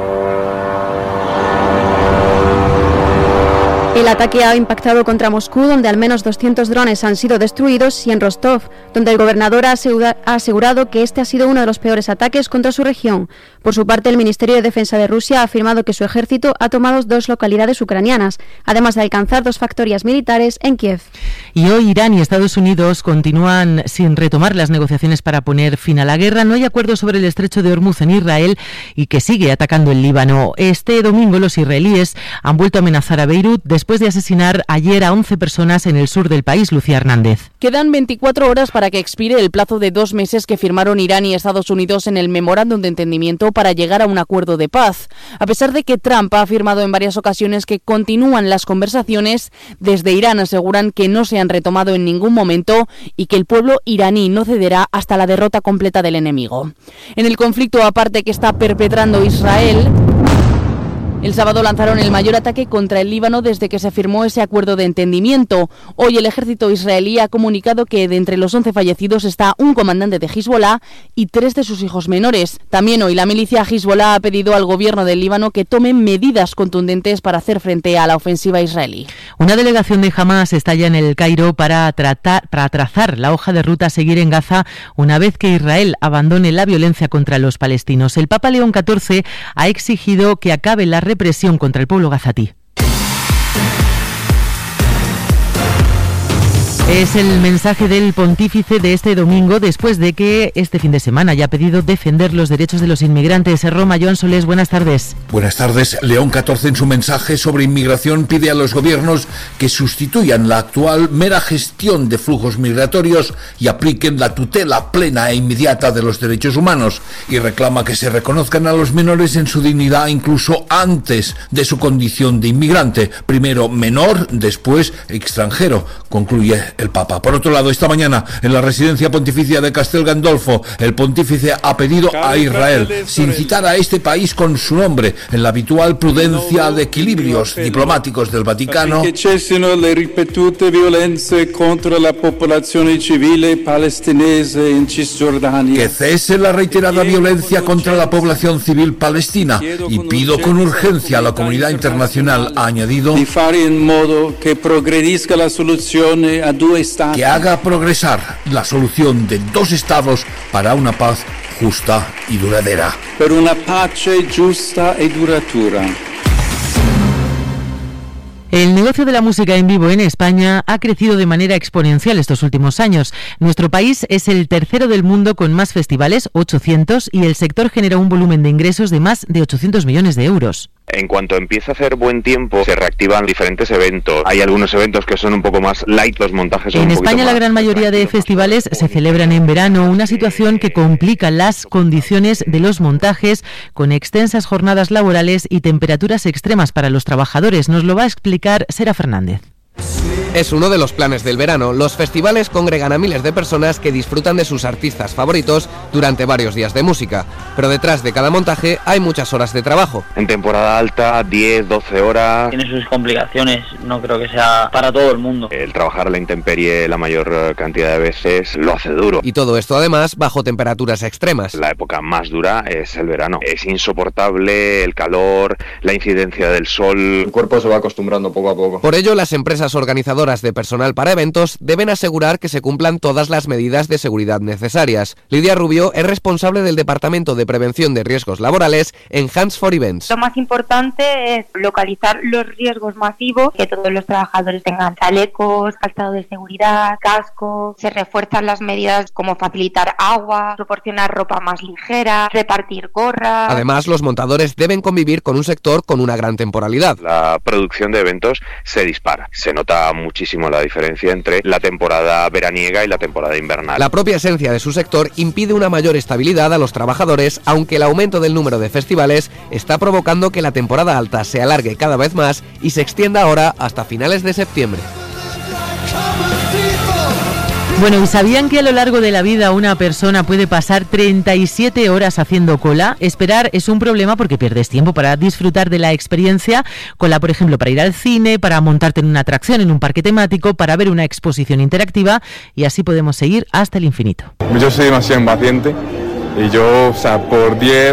El ataque ha impactado contra Moscú, donde al menos doscientos drones han sido destruidos, y en Rostov, donde el gobernador ha asegurado que este ha sido uno de los peores ataques contra su región. Por su parte, el Ministerio de Defensa de Rusia ha afirmado que su ejército ha tomado dos localidades ucranianas, además de alcanzar dos factorías militares en Kiev. Y hoy Irán y Estados Unidos continúan sin retomar las negociaciones para poner fin a la guerra. No hay acuerdo sobre el estrecho de Hormuz en Israel y que sigue atacando el Líbano. Este domingo los israelíes han vuelto a amenazar a Beirut después de asesinar ayer a once personas en el sur del país. Lucía Hernández. Quedan veinticuatro horas para que expire el plazo de dos meses que firmaron Irán y Estados Unidos en el memorándum de entendimiento para llegar a un acuerdo de paz. A pesar de que Trump ha afirmado en varias ocasiones que continúan las conversaciones, desde Irán aseguran que no se han retomado en ningún momento y que el pueblo iraní no cederá hasta la derrota completa del enemigo. En el conflicto aparte que está perpetrando Israel, el sábado lanzaron el mayor ataque contra el Líbano desde que se firmó ese acuerdo de entendimiento. Hoy el ejército israelí ha comunicado que de entre los once fallecidos está un comandante de Hezbollah y tres de sus hijos menores. También hoy la milicia Hezbollah ha pedido al gobierno del Líbano que tome medidas contundentes para hacer frente a la ofensiva israelí. Una delegación de Hamás está ya en el Cairo para, tratar, para trazar la hoja de ruta a seguir en Gaza una vez que Israel abandone la violencia contra los palestinos. El Papa León catorce ha exigido que acabe la represión contra el pueblo gazatí. Es el mensaje del pontífice de este domingo, después de que este fin de semana haya pedido defender los derechos de los inmigrantes. Roma, Joan Solés, buenas tardes. Buenas tardes. León catorce en su mensaje sobre inmigración pide a los gobiernos que sustituyan la actual mera gestión de flujos migratorios y apliquen la tutela plena e inmediata de los derechos humanos, y reclama que se reconozcan a los menores en su dignidad incluso antes de su condición de inmigrante, primero menor, después extranjero, concluye el Papa. Por otro lado, esta mañana, en la residencia pontificia de Castel Gandolfo, el pontífice ha pedido a Israel, sin citar a este país con su nombre, en la habitual prudencia de equilibrios diplomáticos del Vaticano, che cessino le ripetute violenze contro la popolazione civile palestinese in Cisgiordania. Que cese la reiterada violencia contra la población civil palestina, y pido con urgencia a la comunidad internacional, ha añadido, di fare in modo che progredisca la soluzione a due stati, que haga progresar la solución de dos estados para una paz justa y duradera. Per una pace giusta e duratura. El negocio de la música en vivo en España ha crecido de manera exponencial estos últimos años. Nuestro país es el tercero del mundo con más festivales, ochocientos, y el sector genera un volumen de ingresos de más de ochocientos millones de euros. En cuanto empieza a hacer buen tiempo, se reactivan diferentes eventos. Hay algunos eventos que son un poco más light, los montajes son En un poquito España la más gran mayoría de festivales se celebran en verano, una situación que complica las condiciones de los montajes, con extensas jornadas laborales y temperaturas extremas para los trabajadores. Nos lo va a explicar Sera Fernández. Es uno de los planes del verano. Los festivales congregan a miles de personas que disfrutan de sus artistas favoritos durante varios días de música. Pero detrás de cada montaje hay muchas horas de trabajo. En temporada alta, diez, doce horas. Tiene sus complicaciones, no creo que sea para todo el mundo. El trabajar a la intemperie la mayor cantidad de veces lo hace duro. Y todo esto además bajo temperaturas extremas. La época más dura es el verano. Es insoportable el calor, la incidencia del sol. El cuerpo se va acostumbrando poco a poco. Por ello, las empresas organizadoras de personal para eventos deben asegurar que se cumplan todas las medidas de seguridad necesarias. Lidia Rubio es responsable del Departamento de Prevención de Riesgos Laborales en Hands for Events. Lo más importante es localizar los riesgos masivos, que todos los trabajadores tengan chalecos, calzado de seguridad, casco. Se refuerzan las medidas como facilitar agua, proporcionar ropa más ligera, repartir gorras. Además, los montadores deben convivir con un sector con una gran temporalidad. La producción de eventos se dispara. Se nota muchísimo la diferencia entre la temporada veraniega y la temporada invernal. La propia esencia de su sector impide una mayor estabilidad a los trabajadores, aunque el aumento del número de festivales está provocando que la temporada alta se alargue cada vez más y se extienda ahora hasta finales de septiembre. Bueno, ¿y sabían que a lo largo de la vida una persona puede pasar treinta y siete horas haciendo cola? Esperar es un problema porque pierdes tiempo para disfrutar de la experiencia. Cola, por ejemplo, para ir al cine, para montarte en una atracción, en un parque temático, para ver una exposición interactiva, y así podemos seguir hasta el infinito. Yo soy demasiado impaciente y yo, o sea, por diez...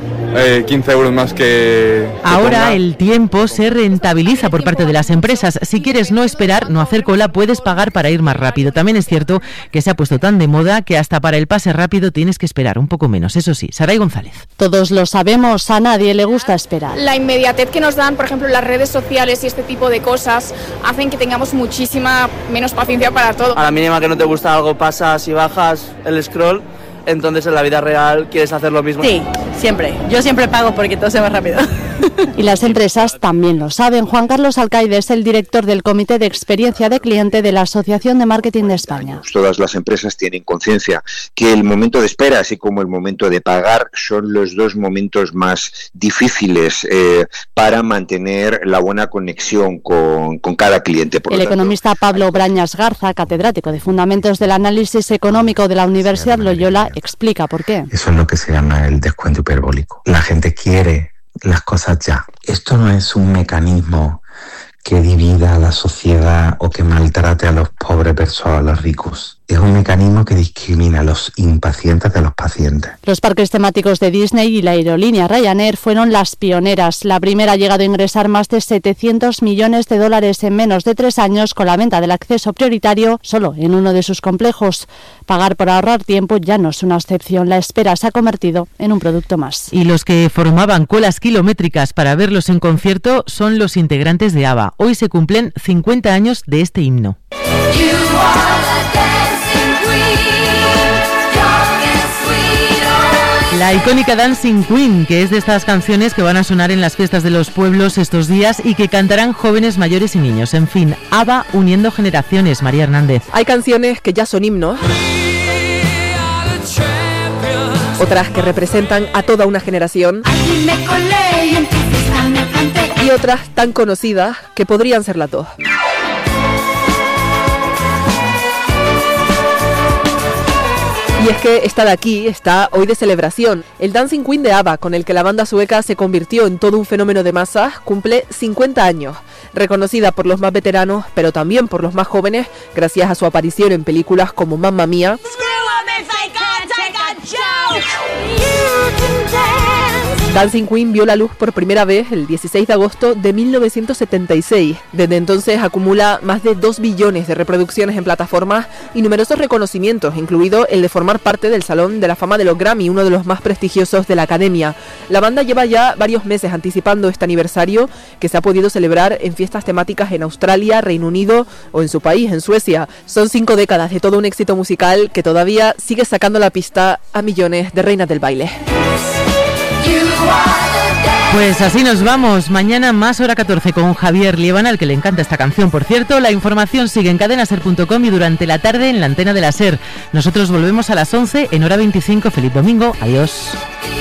Eh, quince euros más que... que Ahora ponga. El tiempo se rentabiliza por parte de las empresas. Si quieres no esperar, no hacer cola, puedes pagar para ir más rápido. También es cierto que se ha puesto tan de moda que hasta para el pase rápido tienes que esperar un poco menos. Eso sí, Saray González. Todos lo sabemos, a nadie le gusta esperar. La inmediatez que nos dan, por ejemplo, las redes sociales y este tipo de cosas hacen que tengamos muchísima menos paciencia para todo. A la mínima que no te gusta algo, pasas y bajas el scroll. Entonces en la vida real quieres hacer lo mismo. Sí, siempre. Yo siempre pago porque todo se va rápido. Y las empresas también lo saben. Juan Carlos Alcaide es el director del Comité de Experiencia de Cliente de la Asociación de Marketing de España. Todas las empresas tienen conciencia que el momento de espera, así como el momento de pagar, son los dos momentos más difíciles eh, para mantener la buena conexión con, con cada cliente. Por el lo tanto, economista Pablo Brañas Garza, catedrático de Fundamentos del Análisis Económico de la Universidad Loyola, explica por qué. Eso es lo que se llama el descuento hiperbólico. La gente quiere las cosas ya. Esto no es un mecanismo que divida a la sociedad o que maltrate a los pobres versus a los ricos. Es un mecanismo que discrimina a los impacientes de los pacientes. Los parques temáticos de Disney y la aerolínea Ryanair fueron las pioneras. La primera ha llegado a ingresar más de setecientos millones de dólares en menos de tres años con la venta del acceso prioritario solo en uno de sus complejos. Pagar por ahorrar tiempo ya no es una excepción. La espera se ha convertido en un producto más. Y los que formaban colas kilométricas para verlos en concierto son los integrantes de ABBA. Hoy se cumplen cincuenta años de este himno. La icónica Dancing Queen, que es de estas canciones que van a sonar en las fiestas de los pueblos estos días y que cantarán jóvenes, mayores y niños. En fin, ABBA uniendo generaciones. María Hernández. Hay canciones que ya son himnos, otras que representan a toda una generación y otras tan conocidas que podrían ser las dos. Y es que esta de aquí está hoy de celebración. El Dancing Queen de ABBA, con el que la banda sueca se convirtió en todo un fenómeno de masas, cumple cincuenta años. Reconocida por los más veteranos, pero también por los más jóvenes, gracias a su aparición en películas como Mamma Mía. Dancing Queen vio la luz por primera vez el dieciséis de agosto de mil novecientos setenta y seis. Desde entonces acumula más de dos billones de reproducciones en plataformas y numerosos reconocimientos, incluido el de formar parte del Salón de la Fama de los Grammy, uno de los más prestigiosos de la Academia. La banda lleva ya varios meses anticipando este aniversario, que se ha podido celebrar en fiestas temáticas en Australia, Reino Unido o en su país, en Suecia. Son cinco décadas de todo un éxito musical que todavía sigue sacando la pista a millones de reinas del baile. Pues así nos vamos. Mañana más hora catorce con Javier Liebana, al que le encanta esta canción, por cierto. La información sigue en cadena ser punto com y durante la tarde en la antena de la SER. Nosotros volvemos a las once en hora veinticinco. Feliz domingo. Adiós.